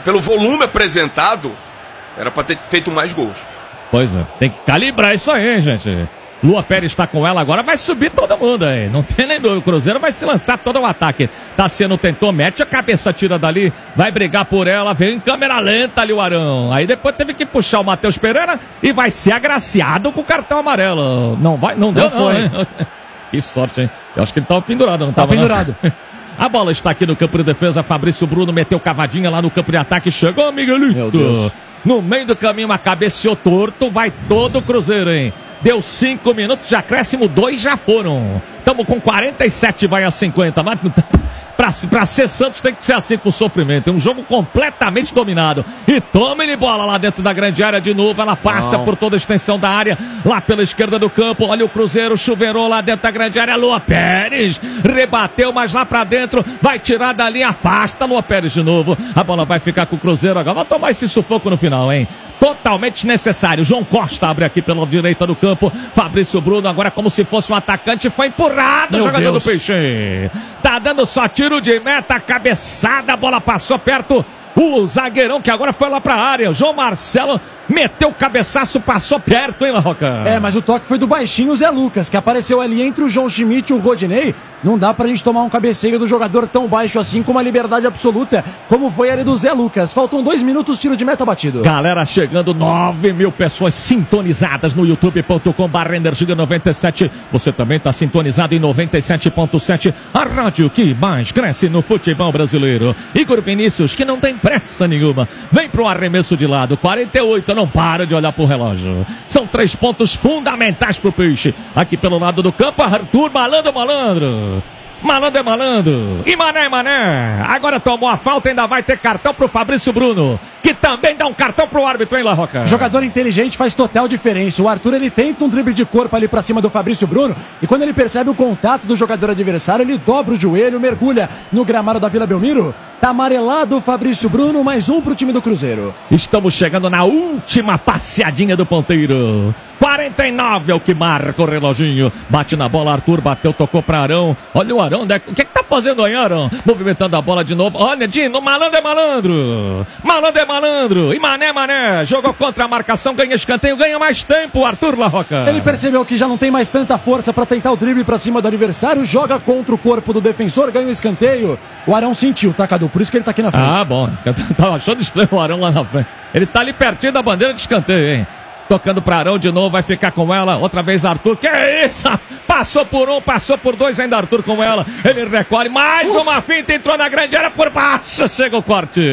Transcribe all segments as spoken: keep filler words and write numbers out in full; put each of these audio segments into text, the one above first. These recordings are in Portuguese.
pelo volume apresentado, era pra ter feito mais gols. Pois é, tem que calibrar isso aí, hein, gente. Lua Pérez está com ela agora, vai subir todo mundo aí. Não tem nem dúvida, o Cruzeiro vai se lançar todo o ataque. Tassiano tentou, mete a cabeça, tira dali, vai brigar por ela, veio em câmera lenta ali o Arão. Aí depois teve que puxar o Matheus Pereira e vai ser agraciado com o cartão amarelo. Não vai, não deu, não foi. Não, que sorte, hein? Eu acho que ele tava pendurado, não tá tava? pendurado. Não? A bola está aqui no campo de defesa, Fabrício Bruno meteu cavadinha lá no campo de ataque, chegou Miguelito. Meu Deus. No meio do caminho, uma cabeceou torto, vai todo o Cruzeiro, hein? Deu cinco minutos de acréscimo, dois já foram. Estamos com quarenta e sete, vai a cinquenta. Mas pra, pra ser Santos tem que ser assim com sofrimento. É um jogo completamente dominado. E tome-lhe bola lá dentro da grande área de novo. Ela passa Não. por toda a extensão da área, lá pela esquerda do campo. Olha o Cruzeiro, chuveirou lá dentro da grande área. Lua Pérez rebateu, mas lá pra dentro. Vai tirar dali, afasta Lua Pérez de novo. A bola vai ficar com o Cruzeiro agora. Vai tomar esse sufoco no final, hein? Totalmente desnecessário. João Costa abre aqui pela direita do campo. Fabrício Bruno agora como se fosse um atacante. Foi empurrado o jogador do Peixe. Tá dando só tiro de meta. Cabeçada. A bola passou perto. O zagueirão que agora foi lá pra área. O João Marcelo meteu o cabeçaço, passou perto, hein, La Roca? É, mas o toque foi do baixinho Zé Lucas, que apareceu ali entre o João Schmidt e o Rodinei. Não dá pra gente tomar um cabeceio do jogador tão baixo assim, com uma liberdade absoluta, como foi ali do Zé Lucas. Faltam dois minutos, tiro de meta batido. Galera chegando, nove mil pessoas sintonizadas no youtube ponto com barra energia noventa e sete. Você também tá sintonizado em noventa e sete ponto sete, a rádio que mais cresce no futebol brasileiro. Igor Vinícius, que não tem pressa nenhuma, vem pro arremesso de lado, quarenta e oito, não para de olhar pro relógio. São três pontos fundamentais pro Peixe. Aqui pelo lado do campo, Arthur, malandro, malandro. Malandro é malandro. E Mané é Mané. Agora tomou a falta, ainda vai ter cartão pro Fabrício Bruno, que também dá um cartão pro árbitro, hein, La Roca? Jogador inteligente faz total diferença. O Arthur, ele tenta um drible de corpo ali pra cima do Fabrício Bruno, e quando ele percebe o contato do jogador adversário, ele dobra o joelho, mergulha no gramado da Vila Belmiro. Tá amarelado o Fabrício Bruno, mais um pro time do Cruzeiro. Estamos chegando na última passeadinha do ponteiro. quarenta e nove é o que marca o reloginho. Bate na bola, Arthur bateu, tocou pra Arão. Olha o Arão, né? O que é que tá fazendo aí, Arão? Movimentando a bola de novo. Olha, Dino, malandro é malandro. Malandro é malandro. E Mané é Mané. Jogou contra a marcação, ganha escanteio, ganha mais tempo, Arthur La Roca. Ele percebeu que já não tem mais tanta força pra tentar o drible pra cima do adversário, joga contra o corpo do defensor, ganha o escanteio. O Arão sentiu, tá, Cadu? Por isso que ele tá aqui na frente. Ah, bom. Tava achando estranho o Arão lá na frente. Ele tá ali pertinho da bandeira de escanteio, hein? Tocando pra Arão de novo, vai ficar com ela. Outra vez Arthur, que é isso? Passou por um, passou por dois, ainda Arthur com ela. Ele recolhe, mais Nossa. uma finta, entrou na grande área por baixo. Chega o corte.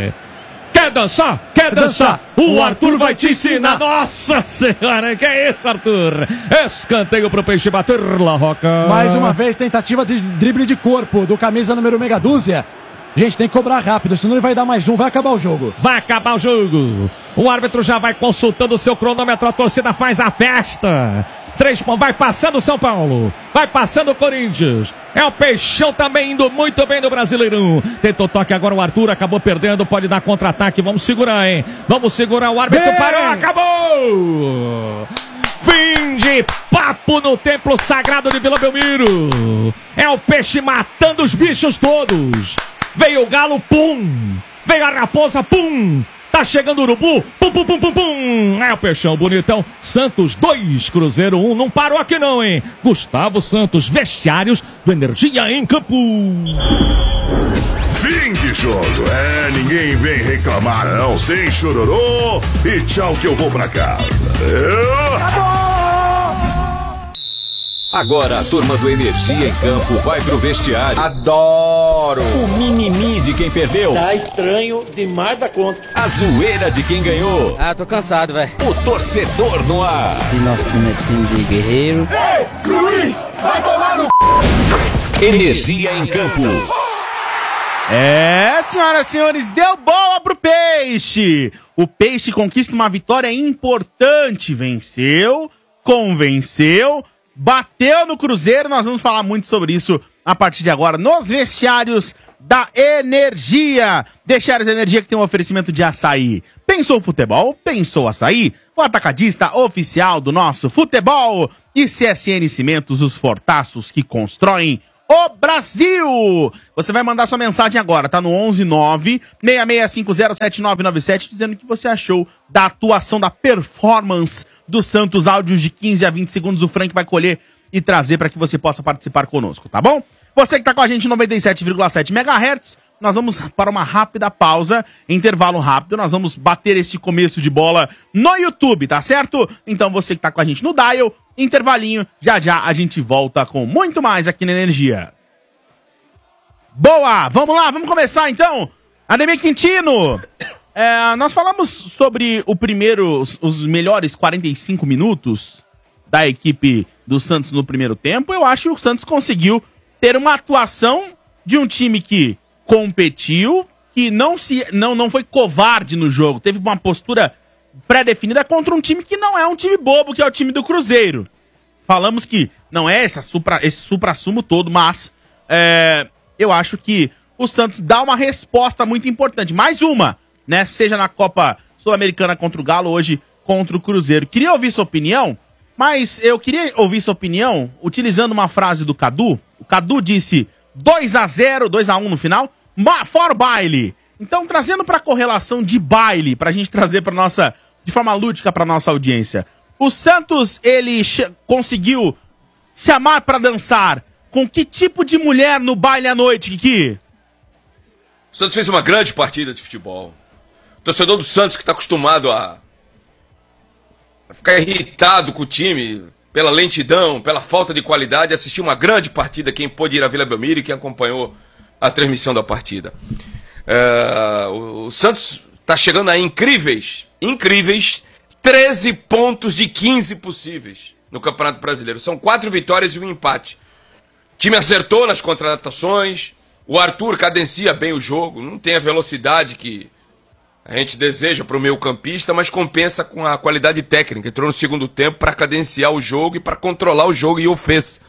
Quer dançar? Quer dançar? O Arthur vai te ensinar. Nossa Senhora, que é isso, Arthur? Escanteio pro Peixe bater, La Roca. Mais uma vez, tentativa de drible de corpo do camisa número meia dúzia. Gente, tem que cobrar rápido, senão ele vai dar mais um, vai acabar o jogo. Vai acabar o jogo. O árbitro já vai consultando o seu cronômetro, a torcida faz a festa. Três pontos, vai passando o São Paulo, vai passando o Corinthians. É o Peixão também indo muito bem no Brasileirão. Tentou toque agora o Arthur, acabou perdendo, pode dar contra-ataque. Vamos segurar, hein? Vamos segurar, o árbitro bem. Parou, acabou! Fim de papo no templo sagrado de Vila Belmiro. É o Peixe matando os bichos todos. Veio o Galo, pum! Veio a Raposa, pum! Tá chegando o Urubu, pum, pum, pum, pum, pum! É o Peixão, bonitão. Santos dois, Cruzeiro um. Não parou aqui não, hein? Gustavo Santos, vestiários do Energia em Campo. Fim de jogo. É, ninguém vem reclamar não. Sem chororô. E tchau que eu vou pra casa. Eu... Agora a turma do Energia em Campo vai pro vestiário. Adoro! O mimimi de quem perdeu. Tá estranho demais da conta. A zoeira de quem ganhou. Ah, tô cansado, velho. O torcedor no ar. E nosso time é time de guerreiro. Ei, Luiz, vai tomar no... Energia em Campo. É, senhoras e senhores, deu bola pro Peixe. O Peixe conquista uma vitória importante. Venceu, convenceu... Bateu no Cruzeiro, nós vamos falar muito sobre isso a partir de agora nos vestiários da Energia. Vestiários da Energia que tem um oferecimento de açaí. Pensou futebol? Pensou açaí? O atacadista oficial do nosso futebol. E C S N Cimentos, os fortaços que constroem o Brasil. Você vai mandar sua mensagem agora, tá no onze nove seis seis cinco zero sete nove nove sete, dizendo o que você achou da atuação, da performance do Santos. Áudios de quinze a vinte segundos, o Frank vai colher e trazer para que você possa participar conosco, tá bom? Você que tá com a gente em noventa e sete vírgula sete megahertz, nós vamos para uma rápida pausa, intervalo rápido, nós vamos bater esse começo de bola no YouTube, tá certo? Então você que tá com a gente no Dial, intervalinho, já já a gente volta com muito mais aqui na Energia. Boa, vamos lá, vamos começar então. Ademir Quintino, é, nós falamos sobre o primeiro, os, os melhores quarenta e cinco minutos da equipe do Santos no primeiro tempo. Eu acho que o Santos conseguiu ter uma atuação de um time que competiu, que não, se, não, não foi covarde no jogo, teve uma postura pré-definida contra um time que não é um time bobo, que é o time do Cruzeiro. Falamos que não é essa supra, esse supra-sumo todo, mas é, eu acho que o Santos dá uma resposta muito importante. Mais uma, né? Seja na Copa Sul-Americana contra o Galo, hoje contra o Cruzeiro. Queria ouvir sua opinião, mas eu queria ouvir sua opinião utilizando uma frase do Cadu. O Cadu disse dois a zero, dois a um no final, fora o baile. Então, trazendo para correlação de baile, pra gente trazer para nossa, de forma lúdica para nossa audiência. O Santos, ele ch- conseguiu chamar para dançar com que tipo de mulher no baile à noite, Kiki? O Santos fez uma grande partida de futebol. O torcedor do Santos, que está acostumado a, a ficar irritado com o time pela lentidão, pela falta de qualidade, assistiu uma grande partida. Quem pôde ir à Vila Belmiro e quem acompanhou a transmissão da partida. É, o, o Santos está chegando a incríveis, incríveis treze pontos de quinze possíveis no Campeonato Brasileiro. São quatro vitórias e um empate. O time acertou nas contratações. O Arthur cadencia bem o jogo. Não tem a velocidade que a gente deseja para o meio campista, mas compensa com a qualidade técnica. Entrou no segundo tempo para cadenciar o jogo e para controlar o jogo, e o fez.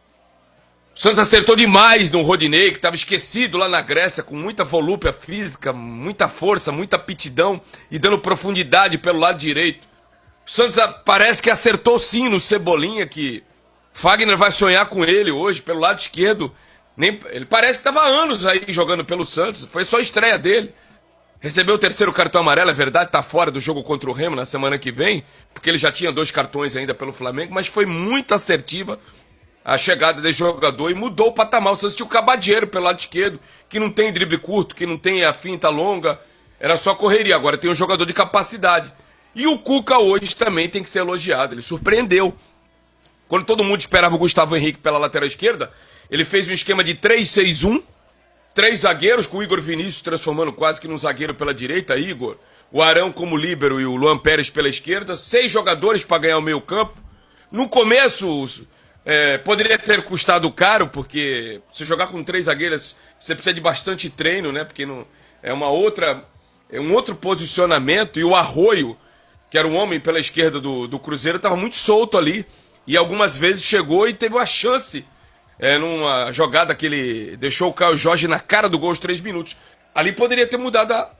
O Santos acertou demais no Rodinei, que estava esquecido lá na Grécia, com muita volúpia física, muita força, muita aptidão e dando profundidade pelo lado direito. O Santos parece que acertou sim no Cebolinha, que Fagner vai sonhar com ele hoje pelo lado esquerdo. Nem, ele parece que estava há anos aí jogando pelo Santos, foi só a estreia dele. Recebeu o terceiro cartão amarelo, é verdade, está fora do jogo contra o Remo na semana que vem, porque ele já tinha dois cartões ainda pelo Flamengo, mas foi muito assertiva a chegada desse jogador e mudou o patamar. Você assistiu o Cabadeiro pelo lado esquerdo, que não tem drible curto, que não tem a finta longa, era só correria. Agora tem um jogador de capacidade. E o Cuca hoje também tem que ser elogiado, ele surpreendeu. Quando todo mundo esperava o Gustavo Henrique pela lateral esquerda, ele fez um esquema de três seis um, três zagueiros, com o Igor Vinícius transformando quase que num zagueiro pela direita, Igor, o Arão como líbero e o Luan Pérez pela esquerda, seis jogadores para ganhar o meio campo. No começo, é, poderia ter custado caro, porque se jogar com três zagueiros, você precisa de bastante treino, né? Porque não, é uma outra, é um outro posicionamento, e o Arroio, que era um homem pela esquerda do, do Cruzeiro, estava muito solto ali, e algumas vezes chegou e teve uma chance, é, numa jogada que ele deixou o Caio Jorge na cara do gol aos três minutos. Ali poderia ter mudado a,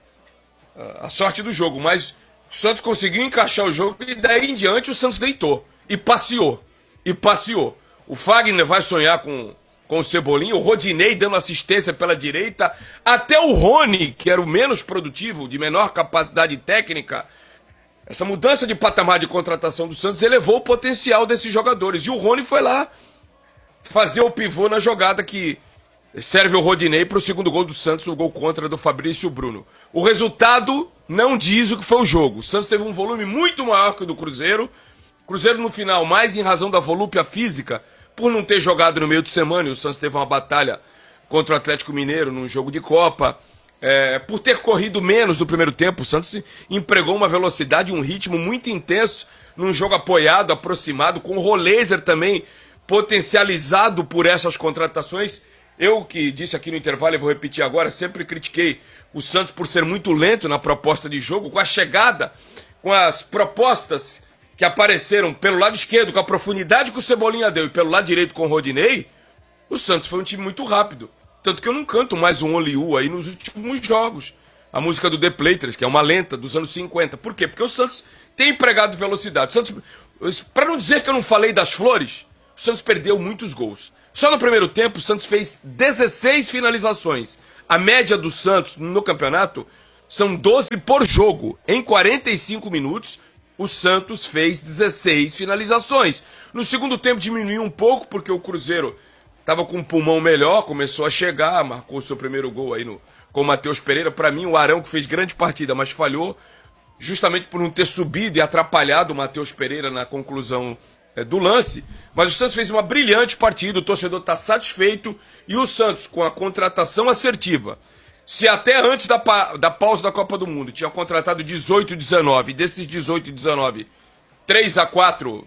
a sorte do jogo, mas o Santos conseguiu encaixar o jogo e daí em diante o Santos deitou e passeou, e passeou. O Fagner vai sonhar com, com o Cebolinha, o Rodinei dando assistência pela direita, até o Rony, que era o menos produtivo, de menor capacidade técnica. Essa mudança de patamar de contratação do Santos elevou o potencial desses jogadores, e o Rony foi lá fazer o pivô na jogada que serve o Rodinei para o segundo gol do Santos, o gol contra do Fabrício Bruno. O resultado não diz o que foi o jogo. O Santos teve um volume muito maior que o do Cruzeiro. O Cruzeiro no final, mais em razão da volúpia física, por não ter jogado no meio de semana, e o Santos teve uma batalha contra o Atlético Mineiro num jogo de Copa. É, por ter corrido menos no primeiro tempo, o Santos empregou uma velocidade e um ritmo muito intenso num jogo apoiado, aproximado, com o Roleiser também potencializado por essas contratações. Eu que disse aqui no intervalo, e vou repetir agora, sempre critiquei o Santos por ser muito lento na proposta de jogo. Com a chegada, com as propostas que apareceram pelo lado esquerdo, com a profundidade que o Cebolinha deu, e pelo lado direito com o Rodinei, o Santos foi um time muito rápido. Tanto que eu não canto mais um Only You aí nos últimos jogos. A música do The Players, que é uma lenta dos anos cinquenta. Por quê? Porque o Santos tem empregado velocidade. O Santos, para não dizer que eu não falei das flores, o Santos perdeu muitos gols. Só no primeiro tempo, o Santos fez dezesseis finalizações. A média do Santos no campeonato são doze por jogo. Em quarenta e cinco minutos, o Santos fez dezesseis finalizações. No segundo tempo diminuiu um pouco, porque o Cruzeiro estava com um pulmão melhor, começou a chegar, marcou seu primeiro gol aí no, com o Matheus Pereira. Para mim, o Arão que fez grande partida, mas falhou, justamente por não ter subido e atrapalhado o Matheus Pereira na conclusão é, do lance. Mas o Santos fez uma brilhante partida, o torcedor está satisfeito, e o Santos, com a contratação assertiva, se até antes da, pa da pausa da Copa do Mundo tinha contratado dezoito, dezenove, e desses dezoito e dezenove, três a quatro,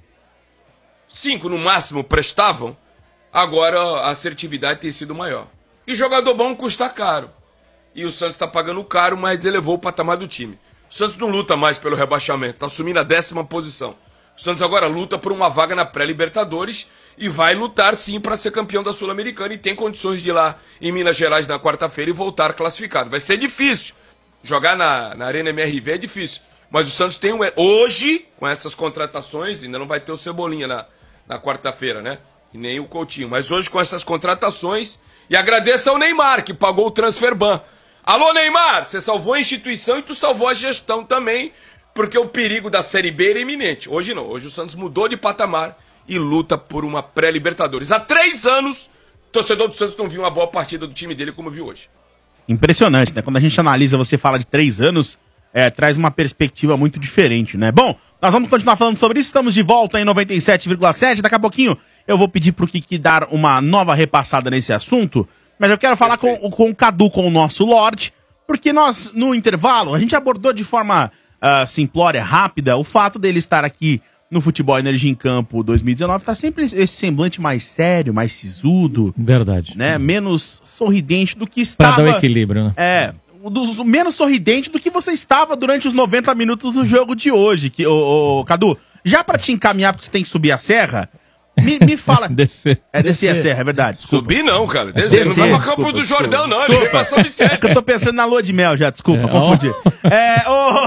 cinco no máximo prestavam, agora a assertividade tem sido maior. E jogador bom custa caro. E o Santos está pagando caro, mas elevou o patamar do time. O Santos não luta mais pelo rebaixamento, está assumindo a décima posição. O Santos agora luta por uma vaga na pré-Libertadores e vai lutar sim para ser campeão da Sul-Americana e tem condições de ir lá em Minas Gerais na quarta-feira e voltar classificado. Vai ser difícil. Jogar na, na Arena M R V é difícil. Mas o Santos tem um... Hoje, com essas contratações, ainda não vai ter o Cebolinha na, na quarta-feira, né? E nem o Coutinho. Mas hoje, com essas contratações... E agradeço ao Neymar, que pagou o transfer ban. Alô, Neymar! Você salvou a instituição e tu salvou a gestão também, porque o perigo da Série B era iminente. Hoje não. Hoje o Santos mudou de patamar e luta por uma pré-Libertadores. Há três anos, o torcedor do Santos não viu uma boa partida do time dele como viu hoje. Impressionante, né? Quando a gente analisa, você fala de três anos, é, traz uma perspectiva muito diferente, né? Bom, nós vamos continuar falando sobre isso. Estamos de volta em noventa e sete vírgula sete. Daqui a pouquinho eu vou pedir pro Kiki dar uma nova repassada nesse assunto. Mas eu quero falar com, com o Cadu, com o nosso Lorde, porque nós, no intervalo, a gente abordou de forma uh, simplória, rápida, o fato dele estar aqui no Futebol Energia em Campo dois mil e dezenove, tá sempre esse semblante mais sério, mais sisudo. Verdade. Né? Menos sorridente do que estava... Pra dar o equilíbrio, né? É, do, menos sorridente do que você estava durante os noventa minutos do jogo de hoje. Que, ô, ô, Cadu, já pra te encaminhar, porque você tem que subir a serra... Me, me fala. Descer. É descer a serra, é verdade. Desculpa. Subir não, cara. Descer. Não vai pra Campo do Jordão, não. Ele vai pra É que eu tô pensando na lua de mel já, desculpa, é, confundi. Oh. É, ô.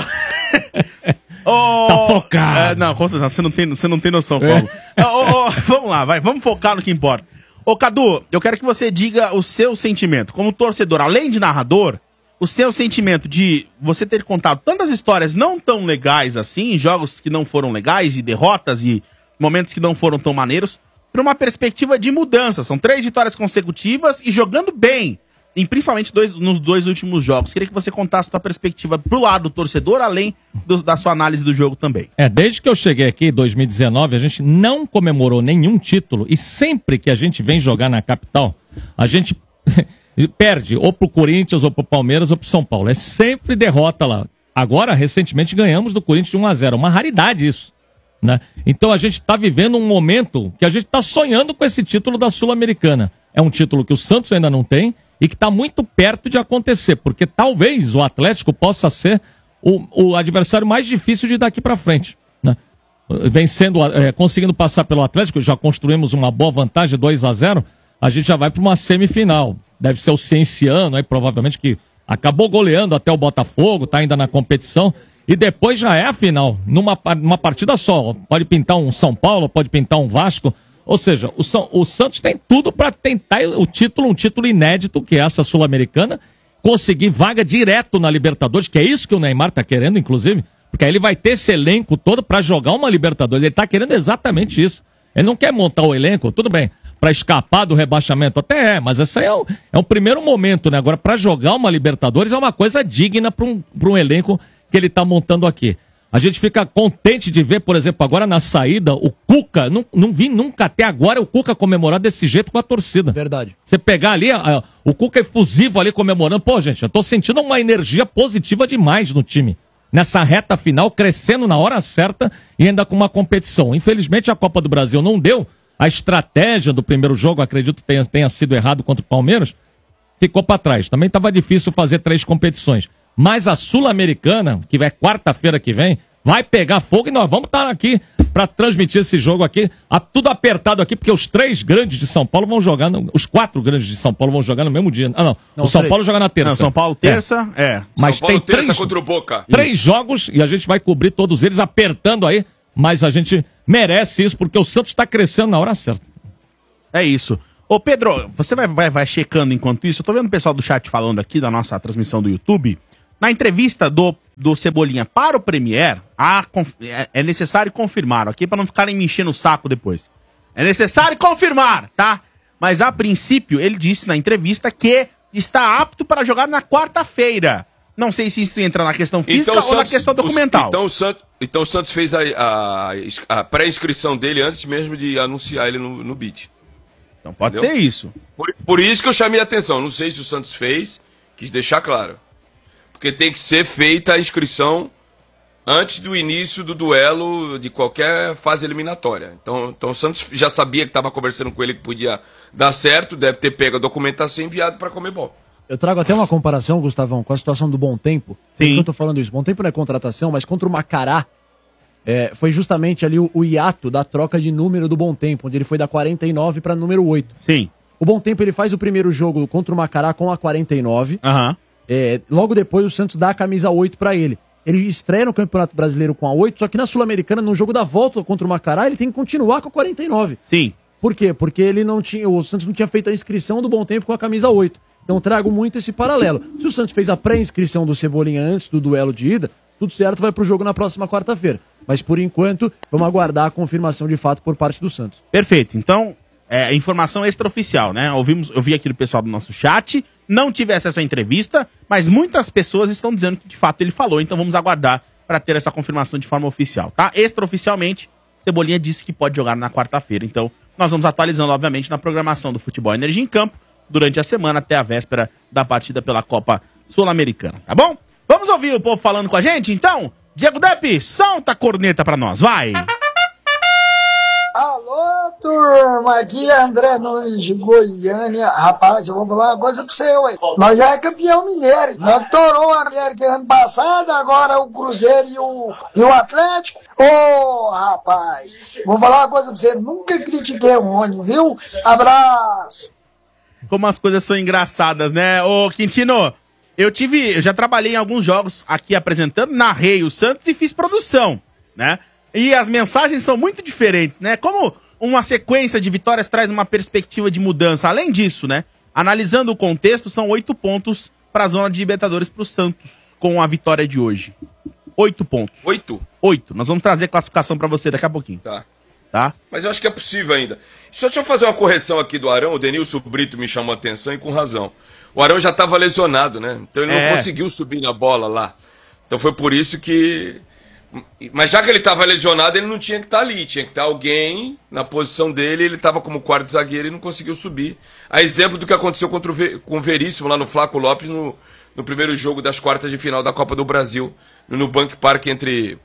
Oh, tá focado. É, não, você não tem, você não tem noção, Paulo. É. Oh, oh, vamos lá, vai, vamos focar no que importa. Ô, Cadu, eu quero que você diga o seu sentimento, como torcedor, além de narrador, o seu sentimento de você ter contado tantas histórias não tão legais assim, jogos que não foram legais e derrotas e momentos que não foram tão maneiros, para uma perspectiva de mudança. São três vitórias consecutivas e jogando bem, em principalmente dois, nos dois últimos jogos. Queria que você contasse a sua perspectiva pro lado do torcedor, além do, da sua análise do jogo também. É, desde que eu cheguei aqui em dois mil e dezenove, a gente não comemorou nenhum título e sempre que a gente vem jogar na capital, a gente perde ou pro Corinthians, ou pro Palmeiras, ou pro São Paulo. É sempre derrota lá. Agora, recentemente, ganhamos do Corinthians de um a zero. Uma raridade isso. Né? Então a gente está vivendo um momento que a gente está sonhando com esse título da Sul-Americana. É um título que o Santos ainda não tem e que está muito perto de acontecer, porque talvez o Atlético possa ser o, o adversário mais difícil de daqui para frente. Né? Vencendo, é, conseguindo passar pelo Atlético, já construímos uma boa vantagem, dois a zero, a gente já vai para uma semifinal. Deve ser o Cienciano, aí, provavelmente, que acabou goleando até o Botafogo, está ainda na competição. E depois já é a final, numa, numa partida só. Pode pintar um São Paulo, pode pintar um Vasco. Ou seja, o, São, o Santos tem tudo para tentar o título, um título inédito, que é essa Sul-Americana, conseguir vaga direto na Libertadores, que é isso que o Neymar está querendo, inclusive, porque aí ele vai ter esse elenco todo para jogar uma Libertadores. Ele está querendo exatamente isso. Ele não quer montar o elenco, tudo bem, para escapar do rebaixamento, até é, mas esse aí é o, é o primeiro momento, né? Agora, para jogar uma Libertadores é uma coisa digna para um, para um elenco que ele está montando aqui. A gente fica contente de ver, por exemplo, agora na saída, o Cuca, não, não vi nunca até agora o Cuca comemorar desse jeito com a torcida. Verdade. Você pegar ali, a, a, o Cuca efusivo ali comemorando, pô, gente, eu tô sentindo uma energia positiva demais no time. Nessa reta final, crescendo na hora certa e ainda com uma competição. Infelizmente a Copa do Brasil não deu, a estratégia do primeiro jogo, acredito que tenha, tenha sido errado contra o Palmeiras, ficou para trás. Também estava difícil fazer três competições. Mas a Sul-Americana, que vai quarta-feira que vem, vai pegar fogo e nós vamos estar aqui para transmitir esse jogo aqui, a, tudo apertado aqui, porque os três grandes de São Paulo vão jogar, no, os quatro grandes de São Paulo vão jogar no mesmo dia. Ah, não, não o São três. Paulo joga na terça. Não, São Paulo terça, é. é. Mas São Paulo tem terça três, contra o Boca. Três isso. jogos e a gente vai cobrir todos eles apertando aí, mas a gente merece isso porque o Santos está crescendo na hora certa. É isso. Ô, Pedro, você vai, vai, vai checando enquanto isso. Eu tô vendo o pessoal do chat falando aqui da nossa transmissão do YouTube. Na entrevista do, do Cebolinha para o Premier, a, é, é necessário confirmar, ok? Pra não ficarem me enchendo o saco depois. É necessário confirmar, tá? Mas a princípio, ele disse na entrevista que está apto para jogar na quarta-feira. Não sei se isso entra na questão física então, ou Santos, na questão documental. O, então, o Santos, então o Santos fez a, a, a pré-inscrição dele antes mesmo de anunciar ele no, no B I D. Então pode Entendeu? ser isso. Por, por isso que eu chamei a atenção. Não sei se o Santos fez, quis deixar claro. Porque tem que ser feita a inscrição antes do início do duelo de qualquer fase eliminatória. Então, então o Santos já sabia que estava conversando com ele que podia dar certo, deve ter pego a documentação e enviado para a Conmebol. Eu trago até uma comparação, Gustavão, com a situação do Bom Tempo. Sim. Por que eu tô falando isso? Bom Tempo não é contratação, mas contra o Macará, é, foi justamente ali o, o hiato da troca de número do Bom Tempo, onde ele foi da quarenta e nove para número oito. Sim. O Bom Tempo ele faz o primeiro jogo contra o Macará com a quarenta e nove. Aham. Uhum. É, logo depois o Santos dá a camisa oito para ele. Ele estreia no Campeonato Brasileiro com a oito, só que na Sul-Americana, no jogo da volta contra o Macará, ele tem que continuar com a quarenta e nove. Sim. Por quê? Porque ele não tinha, o Santos não tinha feito a inscrição do Bom Tempo com a camisa oito. Então trago muito esse paralelo. Se o Santos fez a pré-inscrição do Cebolinha antes do duelo de ida, tudo certo, vai pro jogo na próxima quarta-feira. Mas por enquanto, vamos aguardar a confirmação de fato por parte do Santos. Perfeito. Então, é, informação extraoficial, né? Ouvimos, eu vi aqui do pessoal do nosso chat, não tive acesso à entrevista, mas muitas pessoas estão dizendo que de fato ele falou, então vamos aguardar para ter essa confirmação de forma oficial, tá? Extraoficialmente, Cebolinha disse que pode jogar na quarta-feira, então nós vamos atualizando, obviamente, na programação do Futebol Energia em Campo, durante a semana até a véspera da partida pela Copa Sul-Americana, tá bom? Vamos ouvir o povo falando com a gente, então? Diego Depp, solta a corneta pra nós, vai! Alô, turma, aqui é André Nunes de Goiânia. Rapaz, eu vou falar uma coisa pra você, ué. Nós já é campeão mineiro. Nós torou a América ano passado, agora o Cruzeiro e o, e o Atlético. Ô, oh, rapaz, vou falar uma coisa pra você. Nunca critiquei o Rony, viu? Abraço. Como as coisas são engraçadas, né? Ô, Quintino, eu tive, eu já trabalhei em alguns jogos aqui apresentando, narrei o Santos e fiz produção, né? E as mensagens são muito diferentes, né? Como uma sequência de vitórias traz uma perspectiva de mudança. Além disso, né? Analisando o contexto, são oito pontos para a zona de Libertadores para o Santos com a vitória de hoje. Oito pontos. Oito? Oito. Nós vamos trazer classificação para você daqui a pouquinho. Tá. Tá? Mas eu acho que é possível ainda. Só deixa eu fazer uma correção aqui do Arão. O Denilson Brito me chamou a atenção e com razão. O Arão já estava lesionado, né? Então ele É. não conseguiu subir na bola lá. Então foi por isso que... Mas já que ele estava lesionado, ele não tinha que estar ali. Tinha que estar alguém na posição dele. Ele estava como quarto zagueiro e não conseguiu subir. A exemplo do que aconteceu contra o Ve- com o Veríssimo lá no Flaco Lopes no, no primeiro jogo das quartas de final da Copa do Brasil. No Nubank Park entre,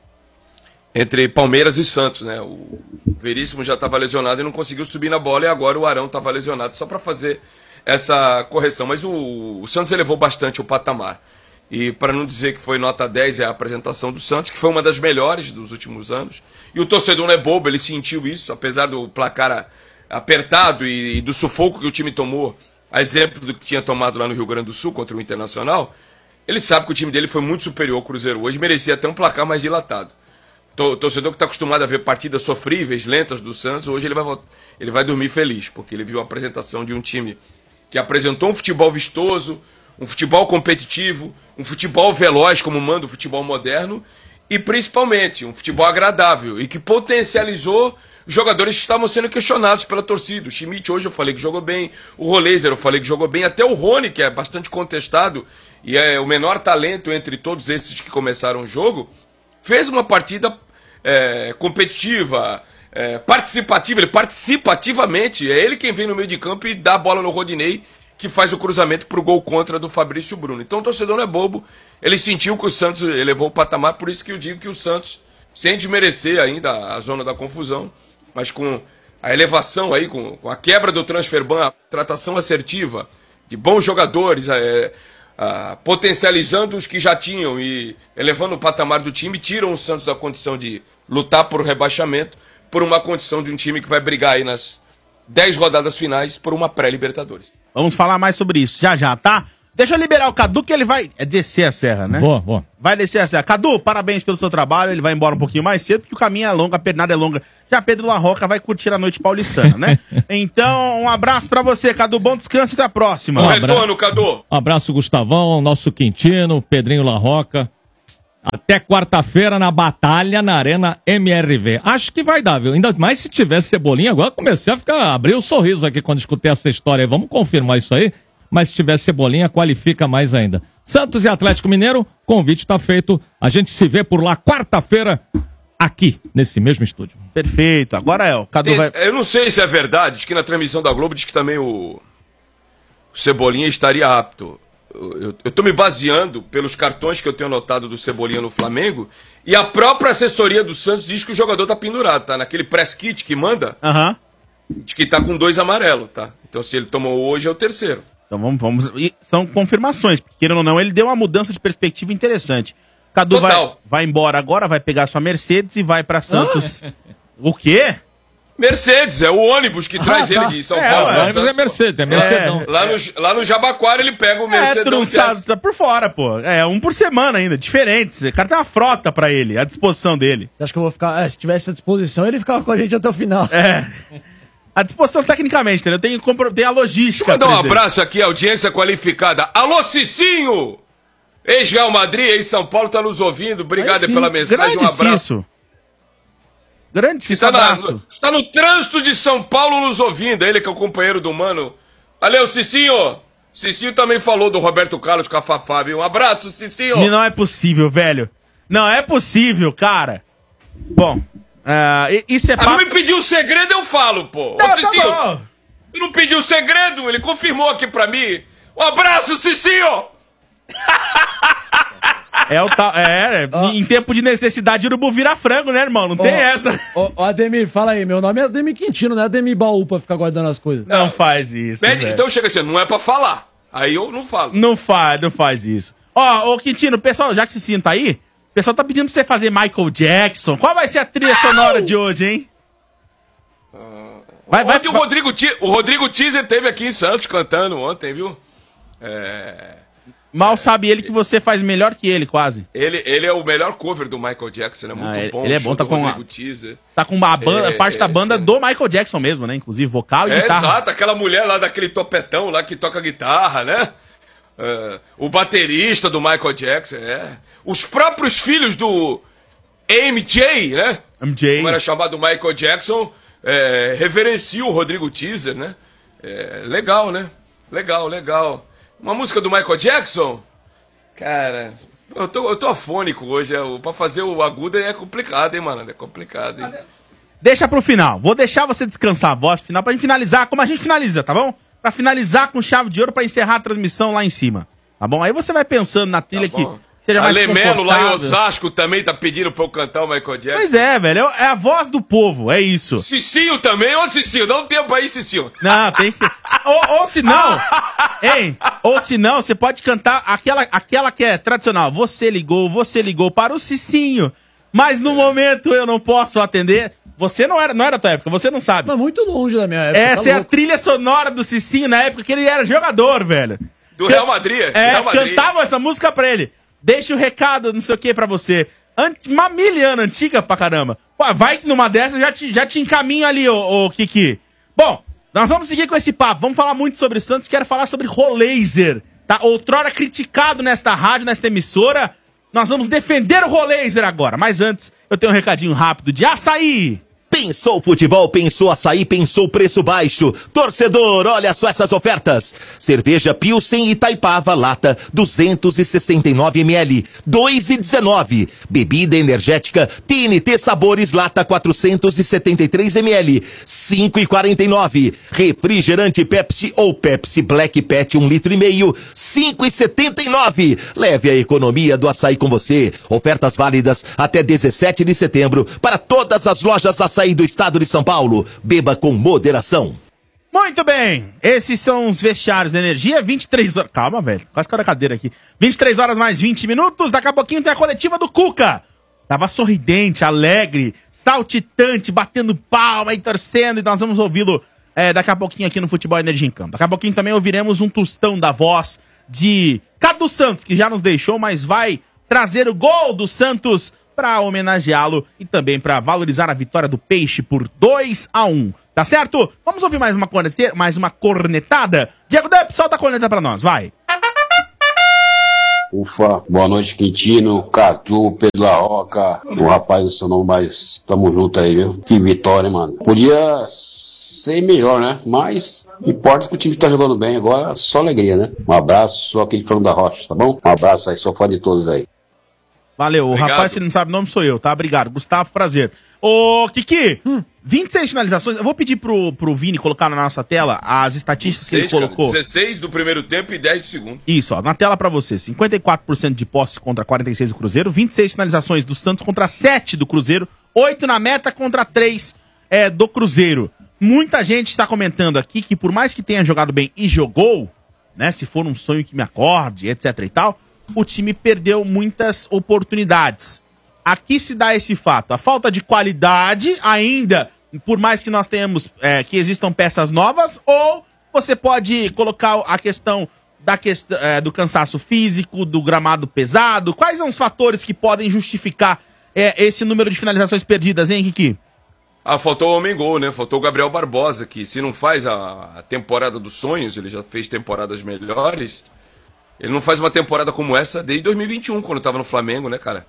entre Palmeiras e Santos, né? O Veríssimo já estava lesionado e não conseguiu subir na bola. E agora o Arão estava lesionado. Só para fazer essa correção. Mas o, o Santos elevou bastante o patamar. E para não dizer que foi nota dez, é a apresentação do Santos, que foi uma das melhores dos últimos anos. E o torcedor não é bobo, ele sentiu isso, apesar do placar apertado e, e do sufoco que o time tomou, a exemplo do que tinha tomado lá no Rio Grande do Sul contra o Internacional. Ele sabe que o time dele foi muito superior ao Cruzeiro hoje, merecia até um placar mais dilatado. O torcedor que está acostumado a ver partidas sofríveis, lentas do Santos, hoje ele vai, ele vai dormir feliz, porque ele viu a apresentação de um time que apresentou um futebol vistoso, um futebol competitivo, um futebol veloz, como manda o futebol moderno, e principalmente um futebol agradável, e que potencializou os jogadores que estavam sendo questionados pela torcida. O Schmidt hoje eu falei que jogou bem, o Roleiser eu falei que jogou bem, até o Rony, que é bastante contestado, e é o menor talento entre todos esses que começaram o jogo, fez uma partida é, competitiva, é, participativa, ele participa ativamente, é ele quem vem no meio de campo e dá a bola no Rodinei, que faz o cruzamento pro gol contra do Fabrício Bruno. Então o torcedor não é bobo, ele sentiu que o Santos elevou o patamar, por isso que eu digo que o Santos, sem desmerecer ainda a zona da confusão, mas com a elevação aí, com, com a quebra do transferban, a tratação assertiva de bons jogadores, é, a, potencializando os que já tinham e elevando o patamar do time, tiram o Santos da condição de lutar por rebaixamento, por uma condição de um time que vai brigar aí nas dez rodadas finais por uma pré-Libertadores. Vamos falar mais sobre isso já já, tá? Deixa eu liberar o Cadu, que ele vai é descer a serra, né? Boa, boa. Vai descer a serra. Cadu, parabéns pelo seu trabalho. Ele vai embora um pouquinho mais cedo, porque o caminho é longo, a pernada é longa. Já Pedro La Roca vai curtir a noite paulistana, né? Então, um abraço pra você, Cadu. Bom descanso e até a próxima. Bom retorno, Cadu. Um abraço, Gustavão, nosso Quintino, Pedrinho La Roca. Até quarta-feira na batalha na Arena M R V. Acho que vai dar, viu? Ainda mais se tivesse Cebolinha. Agora comecei a ficar, abrir um sorriso aqui quando escutei essa história aí. Vamos confirmar isso aí. Mas se tiver Cebolinha, qualifica mais ainda. Santos e Atlético Mineiro, convite está feito. A gente se vê por lá quarta-feira, aqui, nesse mesmo estúdio. Perfeito. Agora é, o Cadu vai... Eu não sei se é verdade, diz que na transmissão da Globo diz que também o, o Cebolinha estaria apto. Eu, eu, eu tô me baseando pelos cartões que eu tenho anotado do Cebolinha no Flamengo, e a própria assessoria do Santos diz que o jogador tá pendurado, tá? Naquele press kit que manda, Aham. diz que tá com dois amarelos, tá? Então se ele tomou hoje é o terceiro. Então vamos, vamos. E são confirmações, porque querendo ou não, ele deu uma mudança de perspectiva interessante. Cadu vai, Total. vai embora agora, vai pegar sua Mercedes e vai pra Santos. O quê? Mercedes, é o ônibus que traz tá. ele de São É, Paulo. ué, pra Mas é Santos, Mercedes, é Mercedão. pô. Lá no, lá no Jabaquara ele pega o É, Mercedão. truçado, tá por fora, pô. É, um por semana ainda, diferentes. O cara tem uma frota pra ele, à disposição dele. Acho que eu vou ficar. É, se tivesse à disposição, ele ficava com a gente até o final. É. À disposição tecnicamente, entendeu? Tem, compro- tem a logística. Mandar um presidente. abraço aqui, audiência qualificada. Alô, Cicinho! Ex-Real Madrid, ex-São Paulo, tá nos ouvindo. Obrigado Aí sim. pela mensagem, um Grande abraço. Cisso. Grande Cisso, Está, na- abraço. está no trânsito de São Paulo nos ouvindo. Ele que é o companheiro do Mano. Valeu, Cicinho! Cicinho também falou do Roberto Carlos com a Fafá, viu? Um abraço, Cicinho! E não é possível, velho. Não é possível, cara. Bom, ah, i- isso é Ah, não papo... me pediu o segredo, eu falo, pô. Ô, Não, tá Cicinho, bom. eu não pedi o segredo, ele confirmou aqui pra mim. Um abraço, Cicinho! É o tal. É, em tempo de necessidade, urubu vira frango, né, irmão? Não tem Ó, essa. Ô, ô, Ademir, fala aí. Meu nome é Ademir Quintino, não é Ademir Baú pra ficar guardando as coisas. Não faz isso. Pede- velho. então chega assim, não é pra falar. Aí eu não falo. Não faz, não faz isso. Ó, ô Quintino, pessoal, já que você tá aí, o pessoal tá pedindo pra você fazer Michael Jackson. Qual vai ser a trilha sonora de hoje, hein? Vai, vai, Ontem o Rodrigo, Ti- o Rodrigo Teaser teve aqui em Santos cantando ontem, viu? É... Mal sabe ele que você faz melhor que ele, quase. Ele, ele é o melhor cover do Michael Jackson, é muito Ah, ele- bom. ele é o bom, show tá do com a- Rodrigo Teaser. Tá com uma banda, É, parte da é, banda é. do Michael Jackson mesmo, né? Inclusive vocal e É, guitarra. exato, aquela mulher lá daquele topetão lá que toca guitarra, né? É, o baterista do Michael Jackson, é. Os próprios filhos do M J, né? M J. Como era chamado Michael Jackson, é, reverencia o Rodrigo Teaser, né? É, legal, né? Legal, legal. Uma música do Michael Jackson? Cara, eu tô, eu tô afônico hoje. É, o- pra fazer o agudo é complicado, hein, mano? É complicado, hein? Deixa pro final. Vou deixar você descansar a voz final pra gente finalizar como a gente finaliza, tá bom? Pra finalizar com chave de ouro pra encerrar a transmissão lá em cima. Tá bom? Aí você vai pensando na trilha Tá que bom. seja A mais Lemelo lá em confortável. Osasco também tá pedindo pra eu cantar o Michael Jackson. Pois é, velho. É a voz do povo, é isso. Cicinho também, ô Cicinho, dá um tempo aí, Cicinho. Não, tem que. Ou, ou se não, hein? Ou se não, você pode cantar aquela, aquela que é tradicional. Você ligou, você ligou para o Cicinho. Mas no momento eu não posso atender. Você não era, não era da tua época, você não sabe. Mas muito longe da minha época. Essa tá é a louco. trilha sonora do Cicinho na época que ele era jogador, velho. Do Real Madrid. do É, Real Madrid. cantava essa música pra ele. Deixa o recado, não sei o que, pra você. Ant- uma miliana antiga pra caramba. Pô, vai que numa dessas já te, já te encaminho ali, ô, ô Kiki. Bom, nós vamos seguir com esse papo. Vamos falar muito sobre Santos. Quero falar sobre Rollaser, tá? Outrora criticado nesta rádio, nesta emissora. Nós vamos defender o Rollaser agora. Mas antes, eu tenho um recadinho rápido de açaí. Pensou futebol, pensou açaí, pensou preço baixo. Torcedor, olha só essas ofertas. Cerveja Pilsen Itaipava, lata, duzentos e sessenta e nove mililitros, dois reais e dezenove. Bebida energética T N T Sabores, lata, quatrocentos e setenta e três mililitros, cinco reais e quarenta e nove. Refrigerante Pepsi ou Pepsi Black Pet, um litro e meio, cinco reais e setenta e nove. Leve a economia do açaí com você. Ofertas válidas até dezessete de setembro para todas as lojas açaí do estado de São Paulo. Beba com moderação. Muito bem, esses são os vestiários da energia, vinte e três horas... Calma, velho, quase caiu a cadeira aqui. vinte e três horas mais vinte minutos, daqui a pouquinho tem a coletiva do Cuca. Tava sorridente, alegre, saltitante, batendo palma e torcendo, e nós vamos ouvi-lo é, daqui a pouquinho aqui no Futebol Energia em Campo. Daqui a pouquinho também ouviremos um tostão da voz de Cadu Santos, que já nos deixou, mas vai trazer o gol do Santos para homenageá-lo e também para valorizar a vitória do Peixe por dois a um. Tá certo? Vamos ouvir mais uma, cornete... mais uma cornetada? Diego Depp, solta a corneta para nós, vai. Ufa, boa noite, Quintino, Catu, Pedro La Roca, o rapaz do seu nome, mas tamo junto aí, viu? Que vitória, mano. Podia ser melhor, né? Mas importa que o time tá jogando bem agora, só alegria, né? Um abraço, sou aqui de Fernando da Rocha, tá bom? Um abraço aí, sou fã de todos aí. Valeu, o Obrigado. rapaz que não sabe o nome sou eu, tá? Obrigado, Gustavo, prazer. Ô, Kiki, hum. vinte e seis finalizações, eu vou pedir pro, pro Vini colocar na nossa tela as estatísticas que ele colocou. Cara, dezesseis do primeiro tempo e dez do segundo. Isso, ó, na tela pra você, cinquenta e quatro por cento de posse contra quarenta e seis do Cruzeiro, vinte e seis finalizações do Santos contra sete do Cruzeiro, oito na meta contra três é, do Cruzeiro. Muita gente está comentando aqui que por mais que tenha jogado bem e jogou, né, se for um sonho que me acorde, etc e tal, o time perdeu muitas oportunidades. Aqui se dá esse fato, a falta de qualidade ainda, por mais que nós tenhamos, é, que existam peças novas, ou você pode colocar a questão, da quest é, do cansaço físico, do gramado pesado. Quais são os fatores que podem justificar é, esse número de finalizações perdidas, hein, Kiki? Ah, faltou o homem-gol, né? Faltou o Gabriel Barbosa, que se não faz a, a temporada dos sonhos, ele já fez temporadas melhores, ele não faz uma temporada como essa desde dois mil e vinte e um, quando estava no Flamengo, né, cara?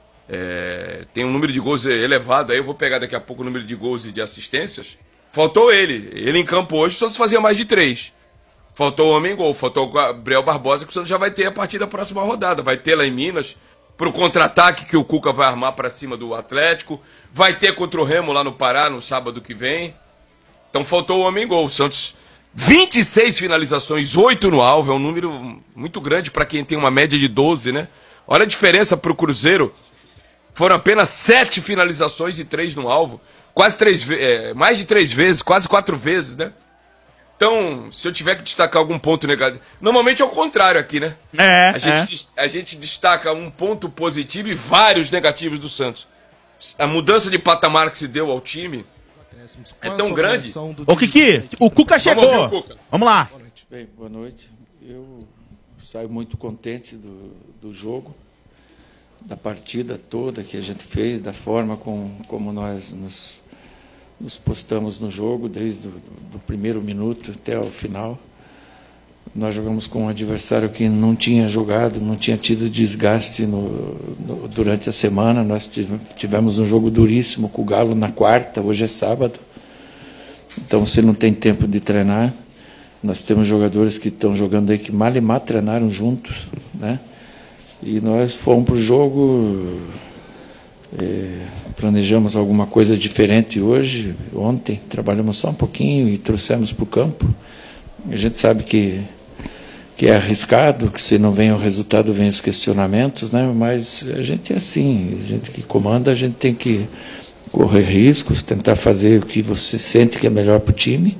É, tem um número de gols elevado, aí eu vou pegar daqui a pouco o número de gols e de assistências. Faltou ele. Ele em campo hoje, o Santos fazia mais de três. Faltou o homem-gol, faltou o Gabriel Barbosa, que o Santos já vai ter a partir da próxima rodada. Vai ter lá em Minas, pro contra-ataque que o Cuca vai armar para cima do Atlético. Vai ter contra o Remo lá no Pará, no sábado que vem. Então faltou o homem-gol. O Santos, vinte e seis finalizações, oito no alvo. É um número muito grande para quem tem uma média de doze, né? Olha a diferença pro Cruzeiro. Foram apenas sete finalizações e três no alvo. Quase três vezes, é, mais de três vezes, quase quatro vezes, né? Então, se eu tiver que destacar algum ponto negativo... Normalmente é o contrário aqui, né? É, a gente, é. A gente destaca um ponto positivo e vários negativos do Santos. A mudança de patamar que se deu ao time é tão grande. Ô, Kiki, o Cuca chegou. Vamos, ouvir o Cuca. Vamos lá. Boa noite. Bem, boa noite. Eu saio muito contente do, do jogo, da partida toda que a gente fez, da forma com, como nós nos, nos postamos no jogo, desde o do primeiro minuto até o final. Nós jogamos com um adversário que não tinha jogado, não tinha tido desgaste no, no, durante a semana. Nós tivemos um jogo duríssimo com o Galo na quarta, hoje é sábado. Então você não tem tempo de treinar. Nós temos jogadores que estão jogando aí que mal e mal treinaram juntos, né? E nós fomos para o jogo, é, planejamos alguma coisa diferente hoje, ontem, trabalhamos só um pouquinho e trouxemos para o campo. A gente sabe que, que é arriscado, que se não vem o resultado, vem os questionamentos, né? Mas a gente é assim, a gente que comanda, a gente tem que correr riscos, tentar fazer o que você sente que é melhor para o time,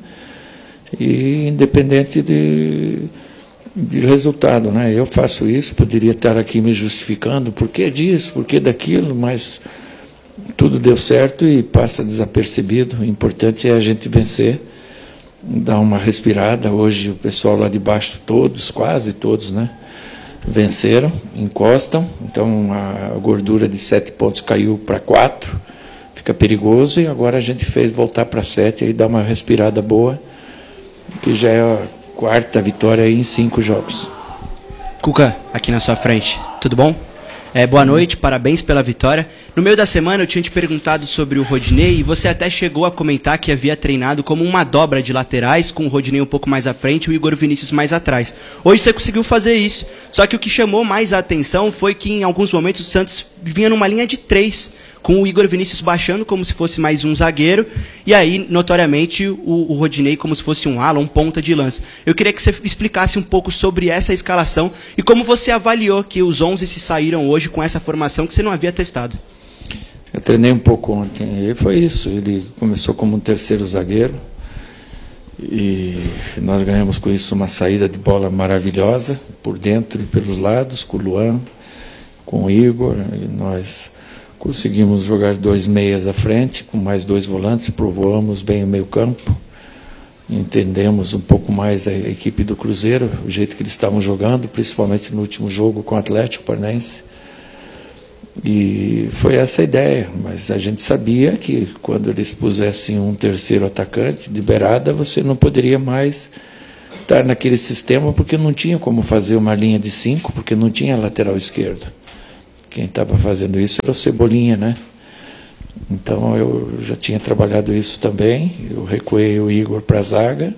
e independente de... de resultado, né? Eu faço isso, poderia estar aqui me justificando, por que disso, por que daquilo, mas tudo deu certo e passa desapercebido. O importante é a gente vencer, dar uma respirada. Hoje o pessoal lá de baixo, todos, quase todos, né, venceram, encostam, então a gordura de sete pontos caiu para quatro, fica perigoso, e agora a gente fez voltar para sete e dar uma respirada boa, que já é a quarta vitória aí em cinco jogos. Cuca, aqui na sua frente, tudo bom? É, boa noite, parabéns pela vitória. No meio da semana eu tinha te perguntado sobre o Rodinei e você até chegou a comentar que havia treinado como uma dobra de laterais, com o Rodinei um pouco mais à frente e o Igor Vinícius mais atrás. Hoje você conseguiu fazer isso, só que o que chamou mais a atenção foi que em alguns momentos o Santos vinha numa linha de três, com o Igor Vinícius baixando como se fosse mais um zagueiro, e aí, notoriamente, o, o Rodinei como se fosse um ala, um ponta de lança. Eu queria que você explicasse um pouco sobre essa escalação e como você avaliou que os onze se saíram hoje com essa formação que você não havia testado. Eu treinei um pouco ontem, e foi isso. Ele começou como um terceiro zagueiro, e nós ganhamos com isso uma saída de bola maravilhosa, por dentro e pelos lados, com o Luan, com o Igor, e nós conseguimos jogar dois meias à frente, com mais dois volantes, povoamos bem o meio campo, entendemos um pouco mais a equipe do Cruzeiro, o jeito que eles estavam jogando, principalmente no último jogo com o Atlético Paranaense. E foi essa a ideia, mas a gente sabia que quando eles pusessem um terceiro atacante de beirada, você não poderia mais estar naquele sistema, porque não tinha como fazer uma linha de cinco, porque não tinha lateral esquerdo. Quem estava fazendo isso era o Cebolinha, né? Então eu já tinha trabalhado isso também, eu recuei o Igor para a zaga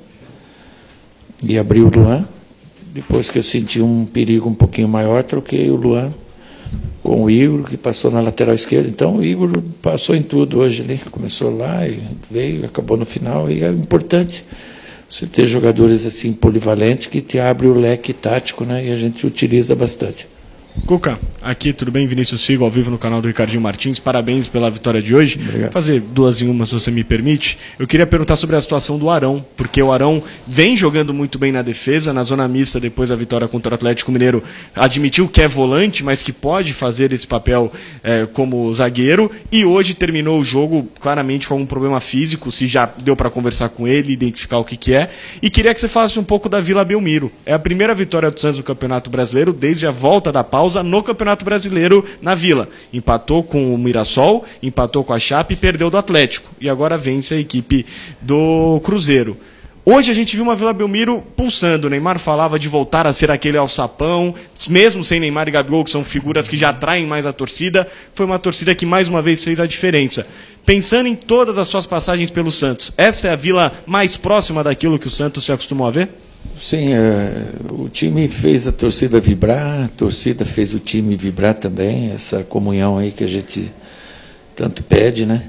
e abri o Luan. Depois que eu senti um perigo um pouquinho maior, troquei o Luan com o Igor, que passou na lateral esquerda. Então o Igor passou em tudo hoje ali, começou lá e veio, acabou no final, e é importante você ter jogadores assim polivalentes que te abre o leque tático, né? E a gente utiliza bastante. Cuca, aqui tudo bem? Vinícius Figo, ao vivo no canal do Ricardinho Martins. Parabéns pela vitória de hoje. Obrigado. Vou fazer duas em uma, se você me permite. Eu queria perguntar sobre a situação do Arão, porque o Arão vem jogando muito bem na defesa. Na zona mista, depois da vitória contra o Atlético Mineiro, admitiu que é volante, mas que pode fazer esse papel é, como zagueiro. E hoje terminou o jogo claramente com algum problema físico, se já deu para conversar com ele, identificar o que, que é. E queria que você falasse um pouco da Vila Belmiro. É a primeira vitória do Santos no Campeonato Brasileiro desde a volta da pausa no Campeonato Brasileiro na Vila. Empatou com o Mirassol, empatou com a Chape e perdeu do Atlético. E agora vence a equipe do Cruzeiro. Hoje a gente viu uma Vila Belmiro pulsando. O Neymar falava de voltar a ser aquele alçapão, mesmo sem Neymar e Gabigol, que são figuras que já atraem mais a torcida. Foi uma torcida que mais uma vez fez a diferença. Pensando em todas as suas passagens pelo Santos, essa é a Vila mais próxima daquilo que o Santos se acostumou a ver? Sim, é, o time fez a torcida vibrar, a torcida fez o time vibrar também, essa comunhão aí que a gente tanto pede, né?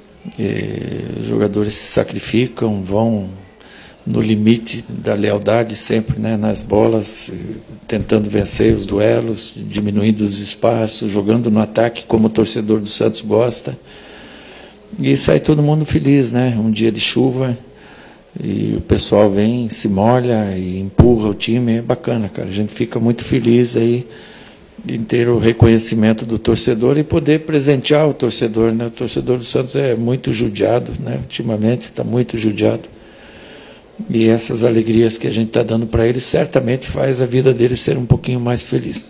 E, jogadores se sacrificam, vão no limite da lealdade sempre, né, nas bolas, tentando vencer os duelos, diminuindo os espaços, jogando no ataque como o torcedor do Santos gosta. E sai todo mundo feliz, né? Um dia de chuva e o pessoal vem, se molha e empurra o time, é bacana, cara. A gente fica muito feliz aí em ter o reconhecimento do torcedor e poder presentear o torcedor, né? O torcedor do Santos é muito judiado, né? Ultimamente está muito judiado. E essas alegrias que a gente está dando para ele certamente faz a vida dele ser um pouquinho mais feliz.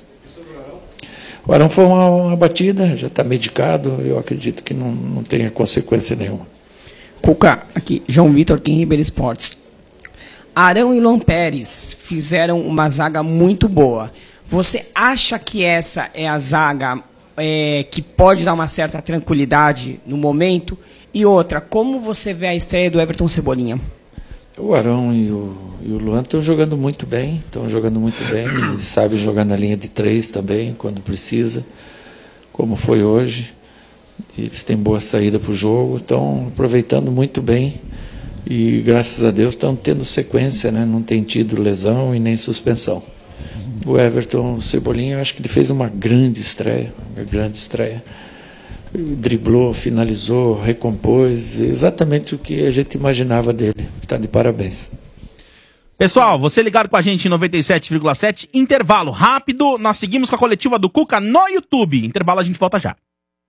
O Arão foi uma, uma batida, já está medicado, eu acredito que não, não tenha consequência nenhuma. Cuca, aqui, João Vitor, aqui em Ribeirão Esportes. Arão e Luan Pérez fizeram uma zaga muito boa. Você acha que essa é a zaga é, que pode dar uma certa tranquilidade no momento? E outra, como você vê a estreia do Everton Cebolinha? O Arão e o, e o Luan estão jogando muito bem, estão jogando muito bem, eles sabem jogar na linha de três também, quando precisa, como foi hoje. Eles têm boa saída para o jogo, estão aproveitando muito bem e, graças a Deus, estão tendo sequência, né? Não tem tido lesão e nem suspensão. O Everton Cebolinha, eu acho que ele fez uma grande estreia, uma grande estreia. Driblou, finalizou, recompôs, exatamente o que a gente imaginava dele. Está de parabéns. Pessoal, você ligado com a gente em noventa e sete vírgula sete, intervalo rápido, nós seguimos com a coletiva do Cuca no YouTube. Intervalo, a gente volta já.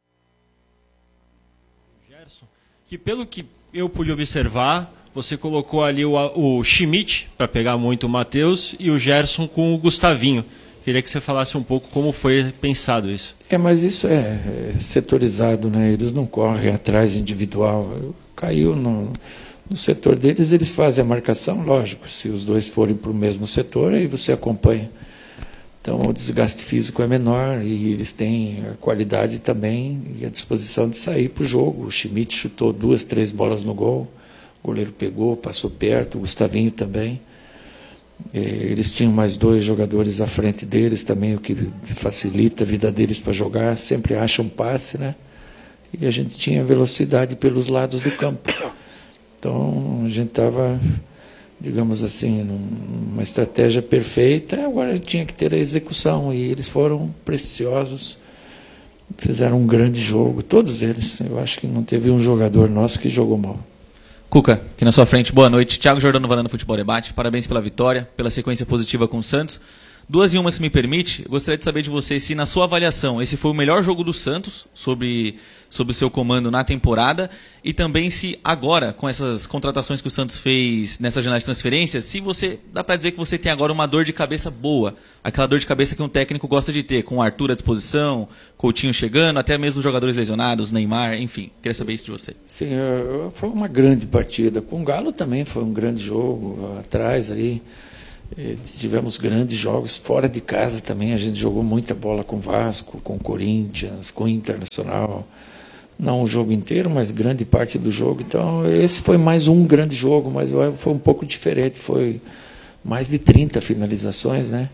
Que pelo que eu pude observar, você colocou ali o, o Schmidt para pegar muito o Matheus e o Gerson com o Gustavinho. Queria que você falasse um pouco como foi pensado isso. É, mas isso é, é setorizado, né? Eles não correm atrás individual. Caiu no, no setor deles, eles fazem a marcação, lógico. Se os dois forem para o mesmo setor, aí você acompanha. Então o desgaste físico é menor e eles têm a qualidade também e a disposição de sair para o jogo. O Schmidt chutou duas, três bolas no gol, o goleiro pegou, passou perto, o Gustavinho também. Eles tinham mais dois jogadores à frente deles também, o que facilita a vida deles para jogar, sempre acham um passe, né? E a gente tinha velocidade pelos lados do campo. Então a gente estava, digamos assim, numa estratégia perfeita, agora tinha que ter a execução, e eles foram preciosos, fizeram um grande jogo, todos eles. Eu acho que não teve um jogador nosso que jogou mal. Cuca, aqui na sua frente, boa noite. Thiago Jordano, Varanda Futebol Debate, parabéns pela vitória, pela sequência positiva com o Santos. Duas em uma, se me permite. Eu gostaria de saber de você se, na sua avaliação, esse foi o melhor jogo do Santos sobre, sobre o seu comando na temporada, e também se agora, com essas contratações que o Santos fez nessa janela de transferência, se você dá para dizer que você tem agora uma dor de cabeça boa, aquela dor de cabeça que um técnico gosta de ter, com o Arthur à disposição, Coutinho chegando, até mesmo os jogadores lesionados, Neymar, enfim. Queria saber isso de você. Sim, foi uma grande partida. Com o Galo também foi um grande jogo atrás aí. Tivemos grandes jogos fora de casa também. A gente jogou muita bola com o Vasco, com o Corinthians, com o Internacional. Não o jogo inteiro, mas grande parte do jogo. Então, esse foi mais um grande jogo, mas foi um pouco diferente. Foi mais de trinta finalizações, né?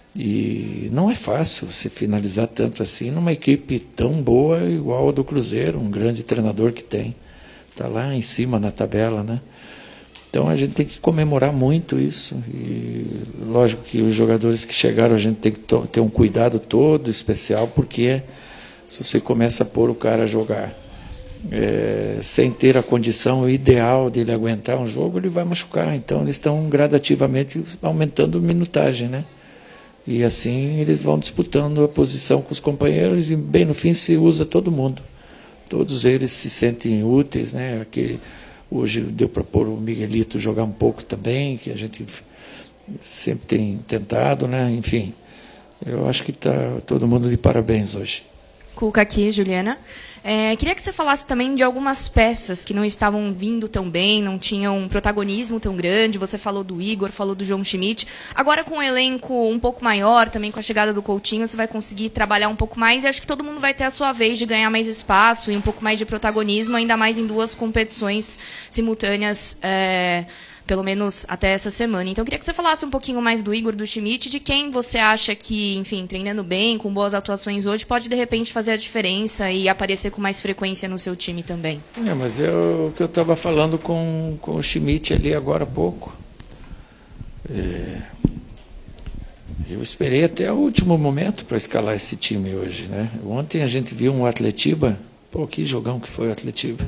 E não é fácil se finalizar tanto assim numa equipe tão boa igual a do Cruzeiro, um grande treinador que tem. Está lá em cima na tabela, né? Então a gente tem que comemorar muito isso. E lógico que os jogadores que chegaram, a gente tem que ter um cuidado todo especial, porque se você começa a pôr o cara a jogar é, sem ter a condição ideal de ele aguentar um jogo, ele vai machucar. Então eles estão gradativamente aumentando a minutagem, né? E assim eles vão disputando a posição com os companheiros e bem no fim se usa todo mundo. Todos eles se sentem úteis, né? Aquele, hoje deu para pôr o Miguelito jogar um pouco também, que a gente sempre tem tentado, né? Enfim, eu acho que está todo mundo de parabéns hoje. Cuca aqui, Juliana. É, queria que você falasse também de algumas peças que não estavam vindo tão bem, não tinham um protagonismo tão grande. Você falou do Igor, falou do João Schmidt. Agora, com um elenco um pouco maior, também com a chegada do Coutinho, você vai conseguir trabalhar um pouco mais, e acho que todo mundo vai ter a sua vez de ganhar mais espaço e um pouco mais de protagonismo, ainda mais em duas competições simultâneas, é, pelo menos até essa semana. Então, eu queria que você falasse um pouquinho mais do Igor, do Schmidt, de quem você acha que, enfim, treinando bem, com boas atuações hoje, pode, de repente, fazer a diferença e aparecer com mais frequência no seu time também. É, mas é o que eu estava falando com, com o Schmidt ali agora há pouco. É, eu esperei até o último momento para escalar esse time hoje, né? Ontem a gente viu um Atletiba, pô, que jogão que foi o Atletiba.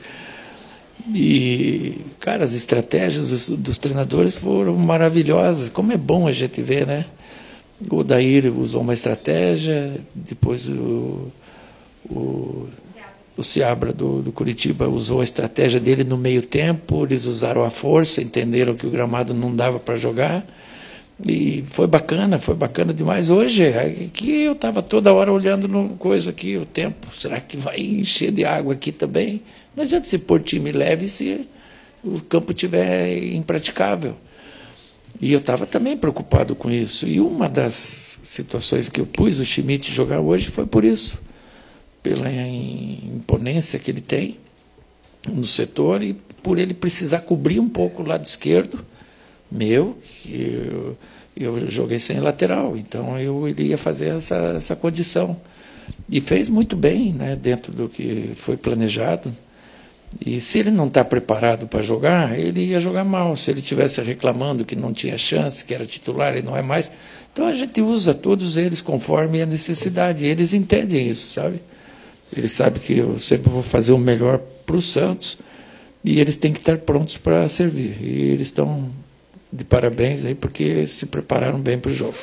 E, cara, as estratégias dos, dos treinadores foram maravilhosas. Como é bom a gente ver, né? O Odair usou uma estratégia, depois o, o, o Seabra do, do Curitiba usou a estratégia dele no meio tempo, eles usaram a força, entenderam que o gramado não dava para jogar, e foi bacana, foi bacana demais. Hoje, aqui eu estava toda hora olhando no coisa aqui, o tempo, será que vai encher de água aqui também? Não adianta se pôr time leve se o campo estiver impraticável. E eu estava também preocupado com isso. E uma das situações que eu pus o Schmidt jogar hoje foi por isso. Pela imponência que ele tem no setor e por ele precisar cobrir um pouco o lado esquerdo meu, que eu, eu joguei sem lateral. Então eu iria fazer essa, essa condição. E fez muito bem, né, dentro do que foi planejado. E se ele não está preparado para jogar, ele ia jogar mal. Se ele estivesse reclamando que não tinha chance, que era titular e não é mais. Então a gente usa todos eles conforme a necessidade. E eles entendem isso, sabe? Eles sabem que eu sempre vou fazer o melhor para o Santos e eles têm que estar prontos para servir. E eles estão de parabéns aí porque se prepararam bem para o jogo.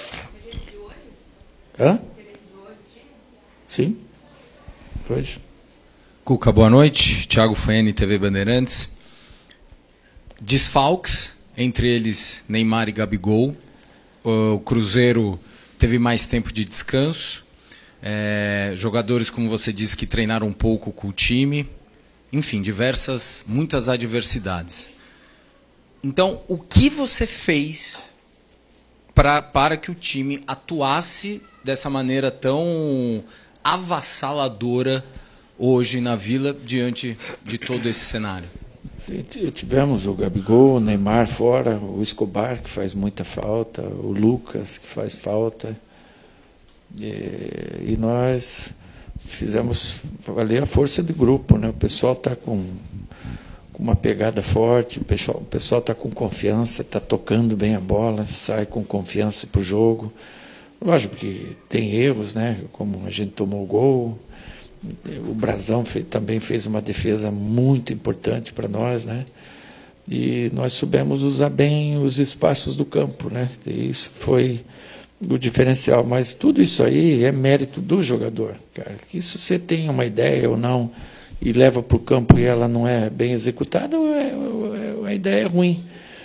Hã? Sim, hoje. Cuca, boa noite. Thiago Faene, T V Bandeirantes. Desfalques, entre eles Neymar e Gabigol. O Cruzeiro teve mais tempo de descanso. É, jogadores, como você disse, que treinaram um pouco com o time. Enfim, diversas, muitas adversidades. Então, o que você fez pra, para que o time atuasse dessa maneira tão avassaladora hoje na Vila, diante de todo esse cenário? Sim, tivemos o Gabigol, o Neymar fora, o Escobar, que faz muita falta, o Lucas, que faz falta. E, e nós fizemos valer a força do grupo, né? O pessoal está com, com uma pegada forte, o pessoal o pessoal está com confiança, está tocando bem a bola, sai com confiança para o jogo. Lógico que tem erros, né? Como a gente tomou o gol. O Brazão fez, também fez uma defesa muito importante para nós, né? E nós soubemos usar bem os espaços do campo, né? E isso foi o diferencial, mas tudo isso aí é mérito do jogador, cara. Que se você tem uma ideia ou não e leva para o campo e ela não é bem executada, é, é, a ideia é ruim.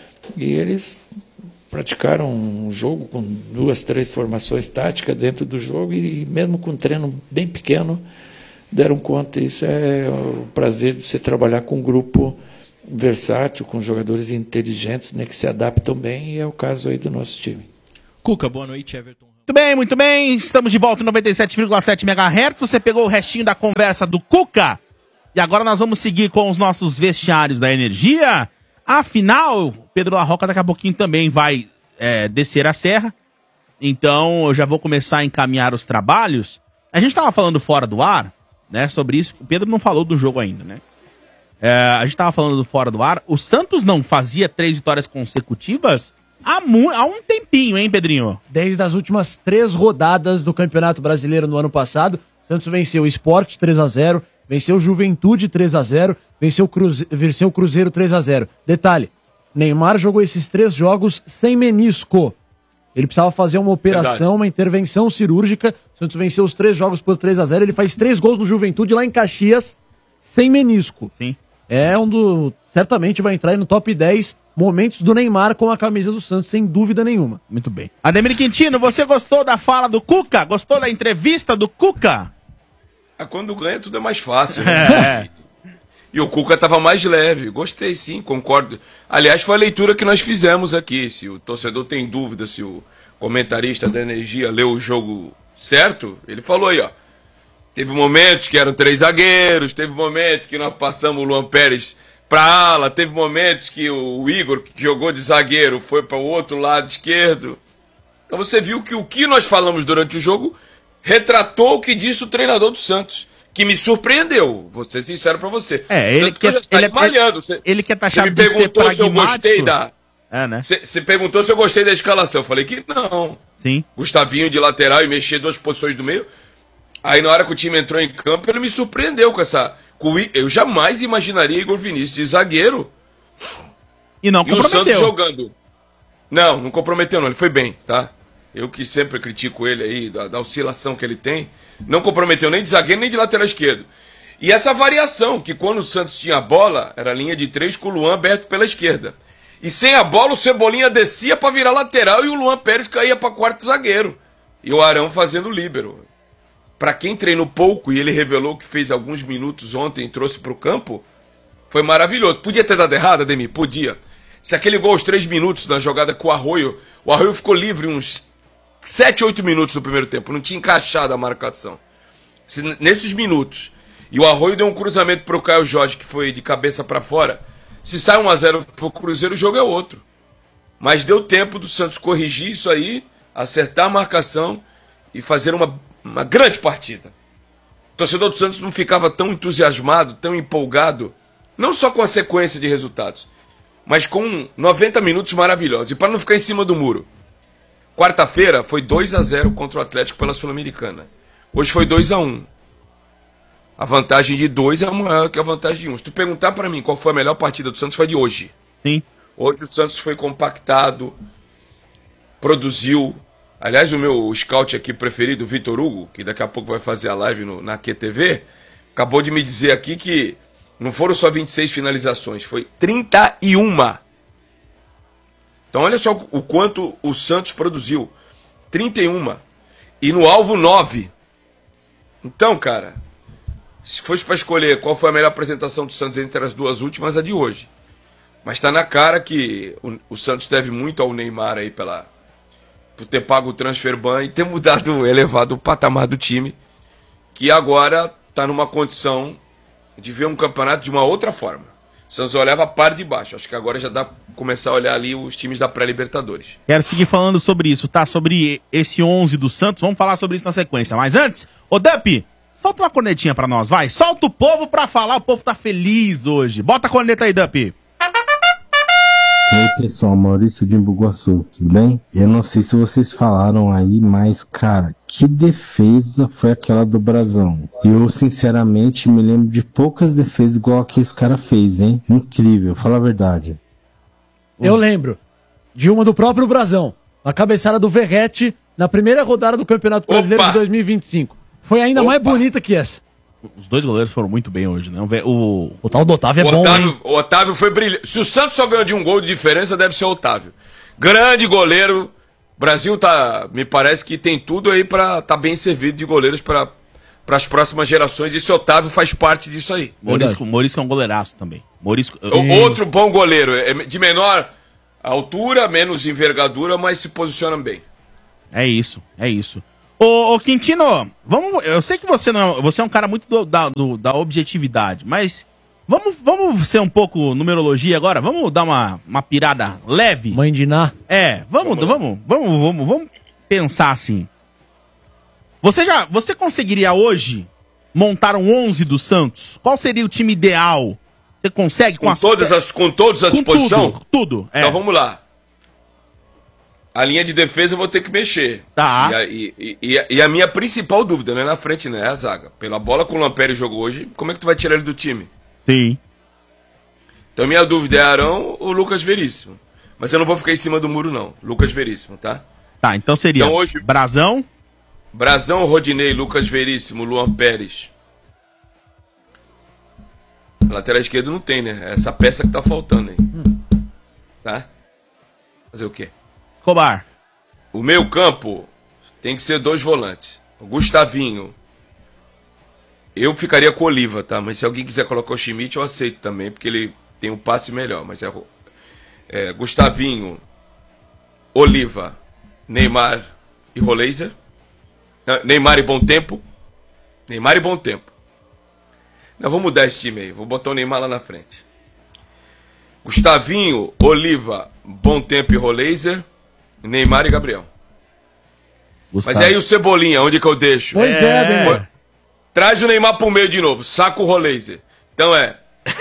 E eles praticaram um jogo com duas, três formações táticas dentro do jogo e mesmo com um treino bem pequeno, deram conta. Isso é o prazer de você trabalhar com um grupo versátil, com jogadores inteligentes, né, que se adaptam bem, e é o caso aí do nosso time. Cuca, boa noite, Everton. Muito bem, muito bem. Estamos de volta em noventa e sete vírgula sete megahertz. Você pegou o restinho da conversa do Cuca. E agora nós vamos seguir com os nossos vestiários da energia. Afinal, Pedro La Rocca daqui a pouquinho também vai é, descer a serra. Então eu já vou começar a encaminhar os trabalhos. A gente estava falando fora do ar, né, sobre isso. O Pedro não falou do jogo ainda, né? É, a gente estava falando do fora do ar. O Santos não fazia três vitórias consecutivas há, mu- há um tempinho, hein, Pedrinho? Desde as últimas três rodadas do Campeonato Brasileiro no ano passado, o Santos venceu o Sport três a zero, venceu o Juventude três a zero, venceu o, Cruze- venceu o Cruzeiro três a zero. Detalhe, Neymar jogou esses três jogos sem menisco. Ele precisava fazer uma operação, Verdade. uma intervenção cirúrgica. O Santos venceu os três jogos por três a zero. Ele faz três gols no Juventude lá em Caxias, sem menisco. Sim. É um do... Certamente vai entrar aí no top dez momentos do Neymar com a camisa do Santos, sem dúvida nenhuma. Muito bem. Ademir Quintino, você gostou da fala do Cuca? Gostou da entrevista do Cuca? Ah, quando ganha tudo é mais fácil, né? É. E o Cuca estava mais leve. Gostei, sim, concordo. Aliás, foi a leitura que nós fizemos aqui. Se o torcedor tem dúvida se o comentarista da Energia leu o jogo certo, ele falou aí, ó. Teve momentos que eram três zagueiros, teve momentos que nós passamos o Luan Pérez para ala, teve momentos que o Igor, que jogou de zagueiro, foi para o outro lado esquerdo. Então você viu que o que nós falamos durante o jogo retratou o que disse o treinador do Santos, que me surpreendeu, vou ser sincero para você. É, ele Tanto que quer, tá ele, malhando. ele, ele quer taxar de ser pragmático. Você me perguntou se eu gostei da... É, né? Você, você perguntou se eu gostei da escalação. Eu falei que não. Sim. Gustavinho de lateral e mexer duas posições do meio. Aí na hora que o time entrou em campo, ele me surpreendeu com essa... Com, eu jamais imaginaria Igor Vinícius de zagueiro. E não comprometeu. E o Santos jogando. Não, não comprometeu não, ele foi bem, tá? Eu que sempre critico ele aí, da, da oscilação que ele tem. Não comprometeu nem de zagueiro, nem de lateral esquerdo. E essa variação, que quando o Santos tinha a bola, era a linha de três com o Luan aberto pela esquerda. E sem a bola, o Cebolinha descia para virar lateral e o Luan Pérez caía para quarto zagueiro. E o Arão fazendo líbero. Para quem treinou pouco, e ele revelou que fez alguns minutos ontem e trouxe para o campo, foi maravilhoso. Podia ter dado errado, Ademir? Podia. Se aquele gol aos três minutos na jogada com o Arroio, o Arroio ficou livre uns sete, oito minutos no primeiro tempo, não tinha encaixado a marcação. Se, nesses minutos, e o Arroio deu um cruzamento para o Caio Jorge, que foi de cabeça para fora, se sai um a zero para o Cruzeiro, o jogo é outro. Mas deu tempo do Santos corrigir isso aí, acertar a marcação e fazer uma... uma grande partida. O torcedor do Santos não ficava tão entusiasmado, tão empolgado, não só com a sequência de resultados, mas com noventa minutos maravilhosos. E para não ficar em cima do muro, quarta-feira foi dois a zero contra o Atlético pela Sul-Americana. Hoje foi dois a um. A vantagem de dois é maior que a vantagem de um. Se tu perguntar para mim qual foi a melhor partida do Santos, foi de hoje. Sim. Hoje o Santos foi compactado, produziu. Aliás, o meu scout aqui preferido, Vitor Hugo, que daqui a pouco vai fazer a live no, na Q T V, acabou de me dizer aqui que não foram só vinte e seis finalizações, foi trinta e um. Então olha só o quanto o Santos produziu. trinta e um. E no alvo, nove. Então, cara, se fosse para escolher qual foi a melhor apresentação do Santos entre as duas últimas, a de hoje. Mas tá na cara que o, o Santos deve muito ao Neymar aí pela... por ter pago o transfer ban e ter mudado, elevado o patamar do time, que agora está numa condição de ver um campeonato de uma outra forma. O Santos olhava a par de baixo. Acho que agora já dá para começar a olhar ali os times da pré-Libertadores. Quero seguir falando sobre isso, tá? Sobre esse onze do Santos. Vamos falar sobre isso na sequência. Mas antes, ô Dup, solta uma cornetinha pra nós, vai. Solta o povo pra falar, o povo tá feliz hoje. Bota a corneta aí, Dup. E aí pessoal, Maurício de Embu-Guaçu, tudo bem? Eu não sei se vocês falaram aí, mas cara, que defesa foi aquela do Brasão? Eu sinceramente me lembro de poucas defesas igual a que esse cara fez, hein? Incrível, fala a verdade. Eu lembro de uma do próprio Brasão, a cabeçada do Verrete na primeira rodada do Campeonato Brasileiro Opa! de dois mil e vinte e cinco. Foi ainda Opa! mais bonita que essa. Os dois goleiros foram muito bem hoje, né? O, o tal do Otávio é o bom, Otávio, hein? O Otávio foi brilhante. Se o Santos só ganhou de um gol de diferença, deve ser o Otávio. Grande goleiro. O Brasil tá, me parece que tem tudo aí pra tá bem servido de goleiros para as próximas gerações. E esse Otávio faz parte disso aí. Morisco, Morisco é um goleiraço também. Morisco, O- Outro bom goleiro. É de menor altura, menos envergadura, mas se posiciona bem. É isso, é isso. Ô, ô Quintino, vamos, eu sei que você não, você é um cara muito do- da, do- da objetividade, mas vamos, vamos ser um pouco numerologia agora? Vamos dar uma, uma pirada leve? Mãe de Ná. É, vamos, vamos, vamos, vamos, vamos, vamos pensar assim. Você já, você conseguiria hoje montar um onze do Santos? Qual seria o time ideal? Você consegue com, Com as todas as, com todos à com disposição? tudo, tudo, é. Então vamos lá. A linha de defesa eu vou ter que mexer. Tá. E a, e, e- e a- e a minha principal dúvida, não é na frente, né? É a zaga. Pela bola que o Lampere jogou hoje, como é que tu vai tirar ele do time? Sim. Então minha dúvida é Arão ou Lucas Veríssimo. Mas eu não vou ficar em cima do muro, não. Lucas Veríssimo, tá? Tá, então seria Então hoje- Brazão, Brazão, Rodinei, Lucas Veríssimo, Luan Pérez. Lateral esquerdo não tem, né? É essa peça que tá faltando aí. Tá? Fazer o quê? Escobar. O meio campo tem que ser dois volantes. O Gustavinho. Eu ficaria com o Oliva, tá? Mas se alguém quiser colocar o Schmidt, eu aceito também, porque ele tem um passe melhor. Mas é, ro- é Gustavinho, Oliva, Neymar e Roleiser. Não, Neymar e Bom Tempo. Neymar e Bom Tempo. Não, vou mudar esse time aí. Vou botar o Neymar lá na frente. Gustavinho, Oliva, Bom Tempo e Roleiser. Neymar e Gabriel. Gustavo. Mas e aí o Cebolinha, onde que eu deixo? Pois é, Ademir. Traz o Neymar pro meio de novo, saca o Roleiser. Então é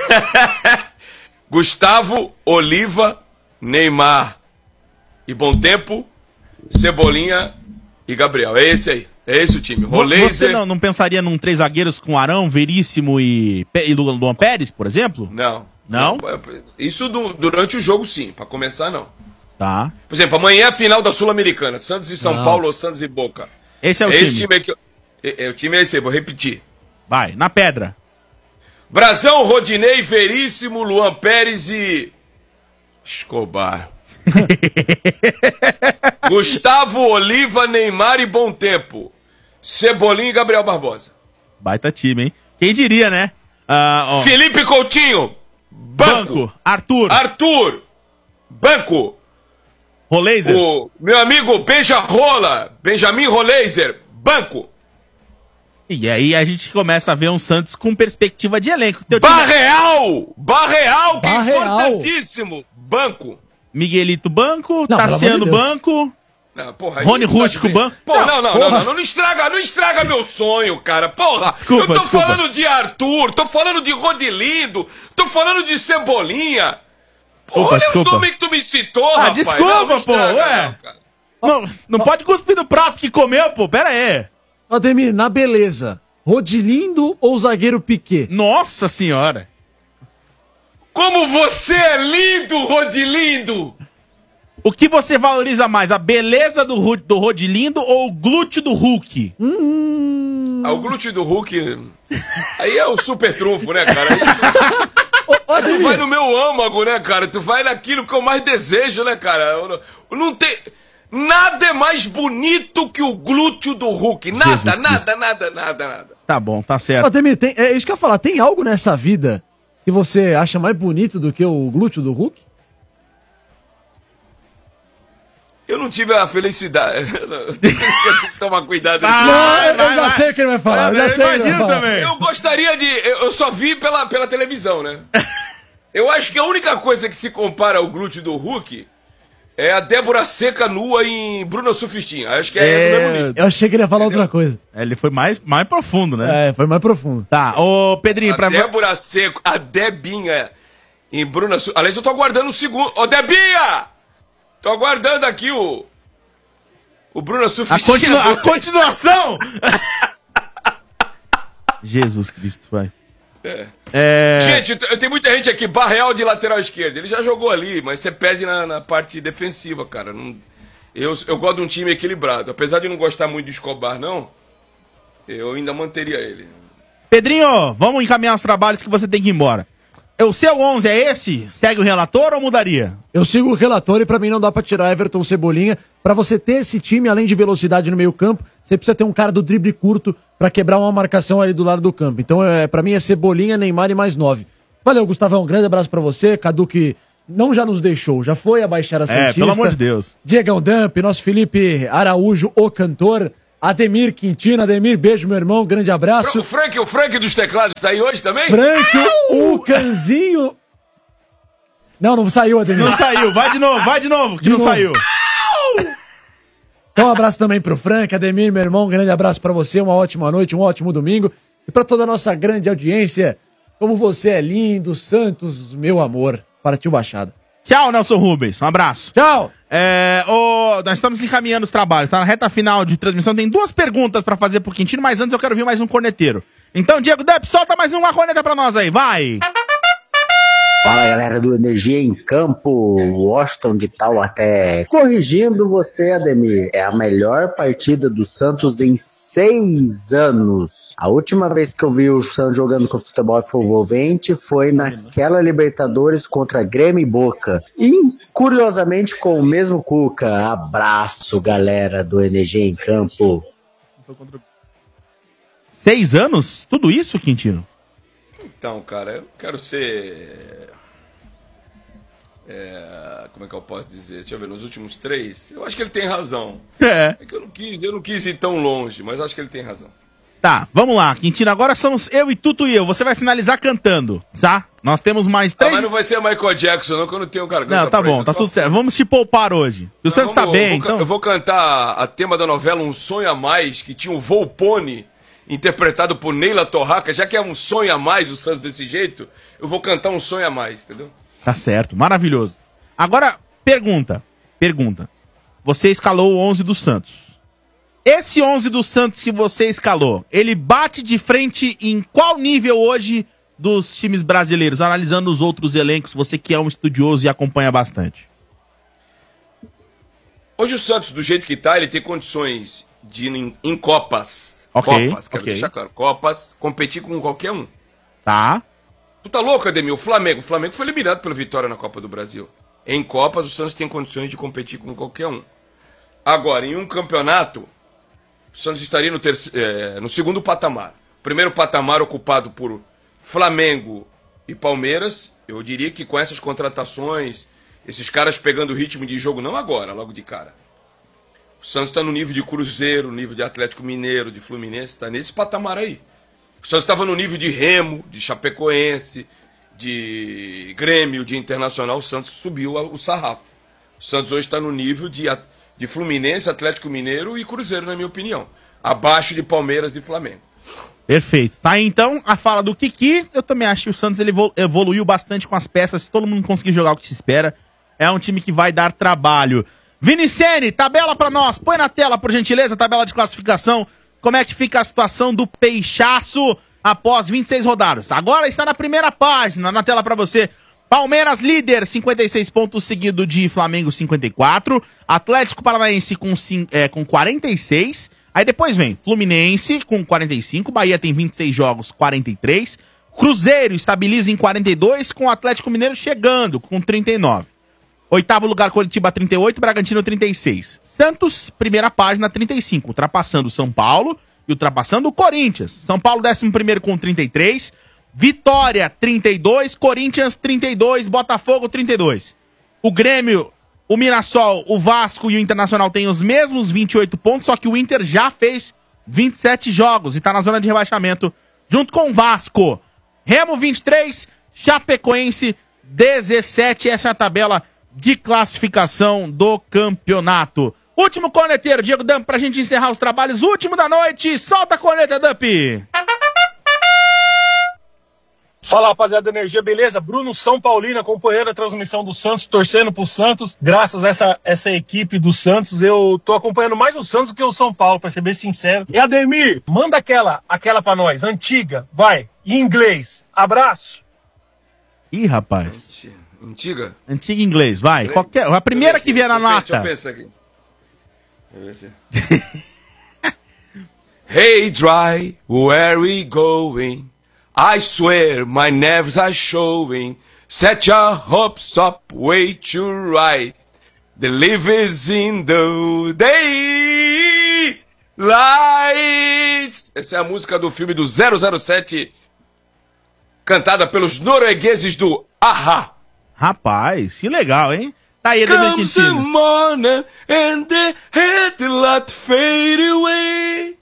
Gustavo, Oliva, Neymar e Bom Tempo, Cebolinha e Gabriel. É esse aí, é esse o time. Você Roleiser. não, não pensaria num três zagueiros com Arão, Veríssimo e, Pe- e Lu- Luan Pérez, por exemplo? Não. Não? Isso du- durante o jogo sim, pra começar não. Tá. Por exemplo, amanhã é a final da Sul-Americana, Santos e São Não. Paulo ou Santos e Boca. Esse é o Esse time. time aí que eu- é, é, o time é esse aí, vou repetir. Vai, na pedra. Brazão, Rodinei, Veríssimo, Luan Pérez e... Escobar. Gustavo, Oliva, Neymar e Bom Tempo. Cebolinha e Gabriel Barbosa. Baita time, hein? Quem diria, né? Ah, ó. Felipe Coutinho. Banco. Banco. Arthur. Arthur. Banco. Roleiser. O meu amigo Beija Rola. Benjamin Roleiser. Banco. E aí a gente começa a ver um Santos com perspectiva de elenco. Teu time- Barreal. Barreal, que é Barreal. importantíssimo. Banco. Miguelito Banco. Não, pelo Tassiano amor de Deus. Banco. Não, porra, aí Rony não tá Rústico, de brin- banco. Pô, não, não, não, porra. não, não, não estraga, não estraga meu sonho, cara. Porra, Desculpa, eu tô desculpa. falando de Arthur, tô falando de Rodilindo, tô falando de Cebolinha. Pô, Opa, olha desculpa. os nomes que tu me citou, Ah, rapaz. desculpa, Não, não pô, estraga, ué. não, cara. Não, não pode cuspir no prato que comeu, pô. Pera aí. Ademir, na beleza, Rodilindo ou zagueiro Piquet? Nossa senhora. Como você é lindo, Rodilindo! O que você valoriza mais? A beleza do, Ru- do Rodilindo ou o glúteo do Hulk? Ah, o glúteo do Hulk, aí é o super trunfo, né, cara? Aí tu, aí tu vai no meu âmago, né, cara? Tu vai naquilo que eu mais desejo, né, cara? Eu não, eu não tem... Nada é mais bonito que o glúteo do Hulk. Nada, Jesus nada, Cristo. nada, nada, nada. Tá bom, tá certo. Ademir, tem, é isso que eu ia falar. Tem algo nessa vida que você acha mais bonito do que o glúteo do Hulk? Eu não tive a felicidade. Tem que tomar cuidado. Ah, eu já sei o que ele vai falar. Eu já sei o que ele vai falar. Eu gostaria de. Eu eu só vi pela, pela televisão, né? Eu acho que a única coisa que se compara ao glúteo do Hulk é a Débora Seca nua em Bruna Surfistinha. Acho que é, É, do mesmo nível. Eu achei que ele ia falar outra coisa. Ele foi mais, mais profundo, né? É, foi mais profundo. Tá, ô Pedrinho, A pra... Débora Seco, a Debinha em Bruna Surfistinha. Aliás, eu tô aguardando o segundo. Ô, Debinha! Tô aguardando aqui o. O Bruna A, Surfistinha. continua- a continuação! Jesus Cristo, vai. É. É... Gente, t- tem muita gente aqui, Barreal de lateral esquerdo. Ele já jogou ali, mas você perde na, na parte defensiva, cara. Não- Eu, eu gosto de um time equilibrado. Apesar de não gostar muito do Escobar, não, eu ainda manteria ele. Pedrinho, vamos encaminhar os trabalhos que você tem que ir embora. O seu onze é esse? Segue o relator ou mudaria? Eu sigo o relator e pra mim não dá pra tirar Everton Cebolinha. Pra você ter esse time, além de velocidade no meio campo, você precisa ter um cara do drible curto pra quebrar uma marcação ali do lado do campo. Então, é, pra mim é Cebolinha, Neymar e mais nove. Valeu, Gustavão. Um grande abraço pra você. Cadu que não já nos deixou, já foi a Baixada Santista. É, pelo amor de Deus. Diegão Dump, nosso Felipe Araújo, o cantor. Ademir Quintino, Ademir, beijo, meu irmão, grande abraço. O Frank, o Frank dos teclados tá aí hoje também? Frank, o Canzinho. Não, não saiu, Ademir. Não saiu, vai de novo, vai de novo, que De não novo. saiu. Então, um abraço também pro Frank, Ademir, meu irmão, um grande abraço pra você, uma ótima noite, um ótimo domingo. E pra toda a nossa grande audiência, como você é lindo, Santos, meu amor. Partiu Baixada. Tchau, Nelson Rubens. Um abraço. Tchau. É, ô, nós estamos encaminhando os trabalhos, tá na reta final de transmissão. Tem duas perguntas pra fazer pro Quintino, mas antes eu quero ouvir mais um corneteiro. Então, Diego Depp, solta mais uma corneta pra nós aí, vai. Fala, galera do Energia em Campo, Washington de Taubaté. Corrigindo você, Ademir, é a melhor partida do Santos em seis anos. A última vez que eu vi o Santos jogando com futebol envolvente foi naquela Libertadores contra Grêmio e Boca. E, curiosamente, com o mesmo Cuca. Abraço, galera do Energia em Campo. Seis anos? Tudo isso, Quintino? Então, cara, eu quero ser... É, como é que eu posso dizer? Deixa eu ver, nos últimos três, eu acho que ele tem razão. É. É que eu não quis, eu não quis ir tão longe, mas acho que ele tem razão. Tá, vamos lá, Quintino. Agora somos eu e Tuto e eu. Você vai finalizar cantando, tá? Nós temos mais três... Ah, mas não vai ser Michael Jackson, não, que eu não tenho garganta. Não, tá bom, tá tudo certo. Vamos te poupar hoje. O Santos tá bem, eu vou, então... Eu vou cantar a tema da novela Um Sonho a Mais, que tinha o Volpone, interpretado por Neila Torraca. Já que é um sonho a mais o Santos desse jeito, eu vou cantar Um Sonho a Mais, entendeu? Tá certo, maravilhoso. Agora, pergunta, pergunta. Você escalou o onze do Santos. Esse onze do Santos que você escalou, ele bate de frente em qual nível hoje dos times brasileiros? Analisando os outros elencos, você que é um estudioso e acompanha bastante. Hoje o Santos, do jeito que tá, ele tem condições de ir em, em Copas. Ok, Copas, quero ok. deixar claro. Copas, competir com qualquer um. Tá. Tu tá louco, Ademir? O Flamengo. O Flamengo foi eliminado pela vitória na Copa do Brasil. Em Copas, o Santos tem condições de competir com qualquer um. Agora, em um campeonato, o Santos estaria no, terceiro, é, no segundo patamar. Primeiro patamar ocupado por Flamengo e Palmeiras. Eu diria que com essas contratações, esses caras pegando o ritmo de jogo, não agora, logo de cara. O Santos está no nível de Cruzeiro, nível de Atlético Mineiro, de Fluminense, está nesse patamar aí. O Santos estava no nível de Remo, de Chapecoense, de Grêmio, de Internacional. O Santos subiu o sarrafo. O Santos hoje está no nível de, de Fluminense, Atlético Mineiro e Cruzeiro, na minha opinião. Abaixo de Palmeiras e Flamengo. Perfeito. Tá aí, então, a fala do Kiki. Eu também acho que o Santos ele evolu- evoluiu bastante com as peças. Se todo mundo conseguir jogar o que se espera, é um time que vai dar trabalho. Vinicene, tabela pra nós. Põe na tela, por gentileza, tabela de classificação. Como é que fica a situação do Peixaço após vinte e seis rodadas? Agora está na primeira página, na tela pra você. Palmeiras líder, cinquenta e seis pontos, seguido de Flamengo, cinquenta e quatro. Atlético Paranaense com, é, com quarenta e seis. Aí depois vem Fluminense com quarenta e cinco. Bahia tem vinte e seis jogos, quarenta e três. Cruzeiro estabiliza em quarenta e dois, com o Atlético Mineiro chegando com trinta e nove. Oitavo lugar, Coritiba, trinta e oito, Bragantino, trinta e seis. Santos, primeira página, trinta e cinco, ultrapassando o São Paulo e ultrapassando o Corinthians. São Paulo, décimo primeiro com trinta e três. Vitória, trinta e dois. Corinthians, trinta e dois. Botafogo, trinta e dois. O Grêmio, o Mirassol, o Vasco e o Internacional têm os mesmos vinte e oito pontos, só que o Inter já fez vinte e sete jogos e tá na zona de rebaixamento, junto com o Vasco. Remo, vinte e três. Chapecoense, dezessete. Essa é a tabela de classificação do campeonato. Último corneteiro, Diego Dump, pra gente encerrar os trabalhos. Último da noite, solta a corneta, Dump. Fala, rapaziada da Energia, beleza? Bruno São Paulino acompanhando a transmissão do Santos, torcendo pro Santos. Graças a essa, essa equipe do Santos, eu tô acompanhando mais o Santos do que o São Paulo, pra ser bem sincero. E Ademir, manda aquela, aquela pra nós, antiga, vai, em inglês. Abraço. Ih, rapaz. Antiga? Antiga em inglês, vai. Qualquer, a primeira que vier na Deixa eu lata. pensar aqui. Hey, dry, where we going? I swear my nerves are showing. Set your hopes up, way to right. The live is in the daylights. Essa é a música do filme do zero zero sete, cantada pelos noruegueses do Ahá. Rapaz, que legal, hein? Tá aí, Comes the morning and the headlight fade away.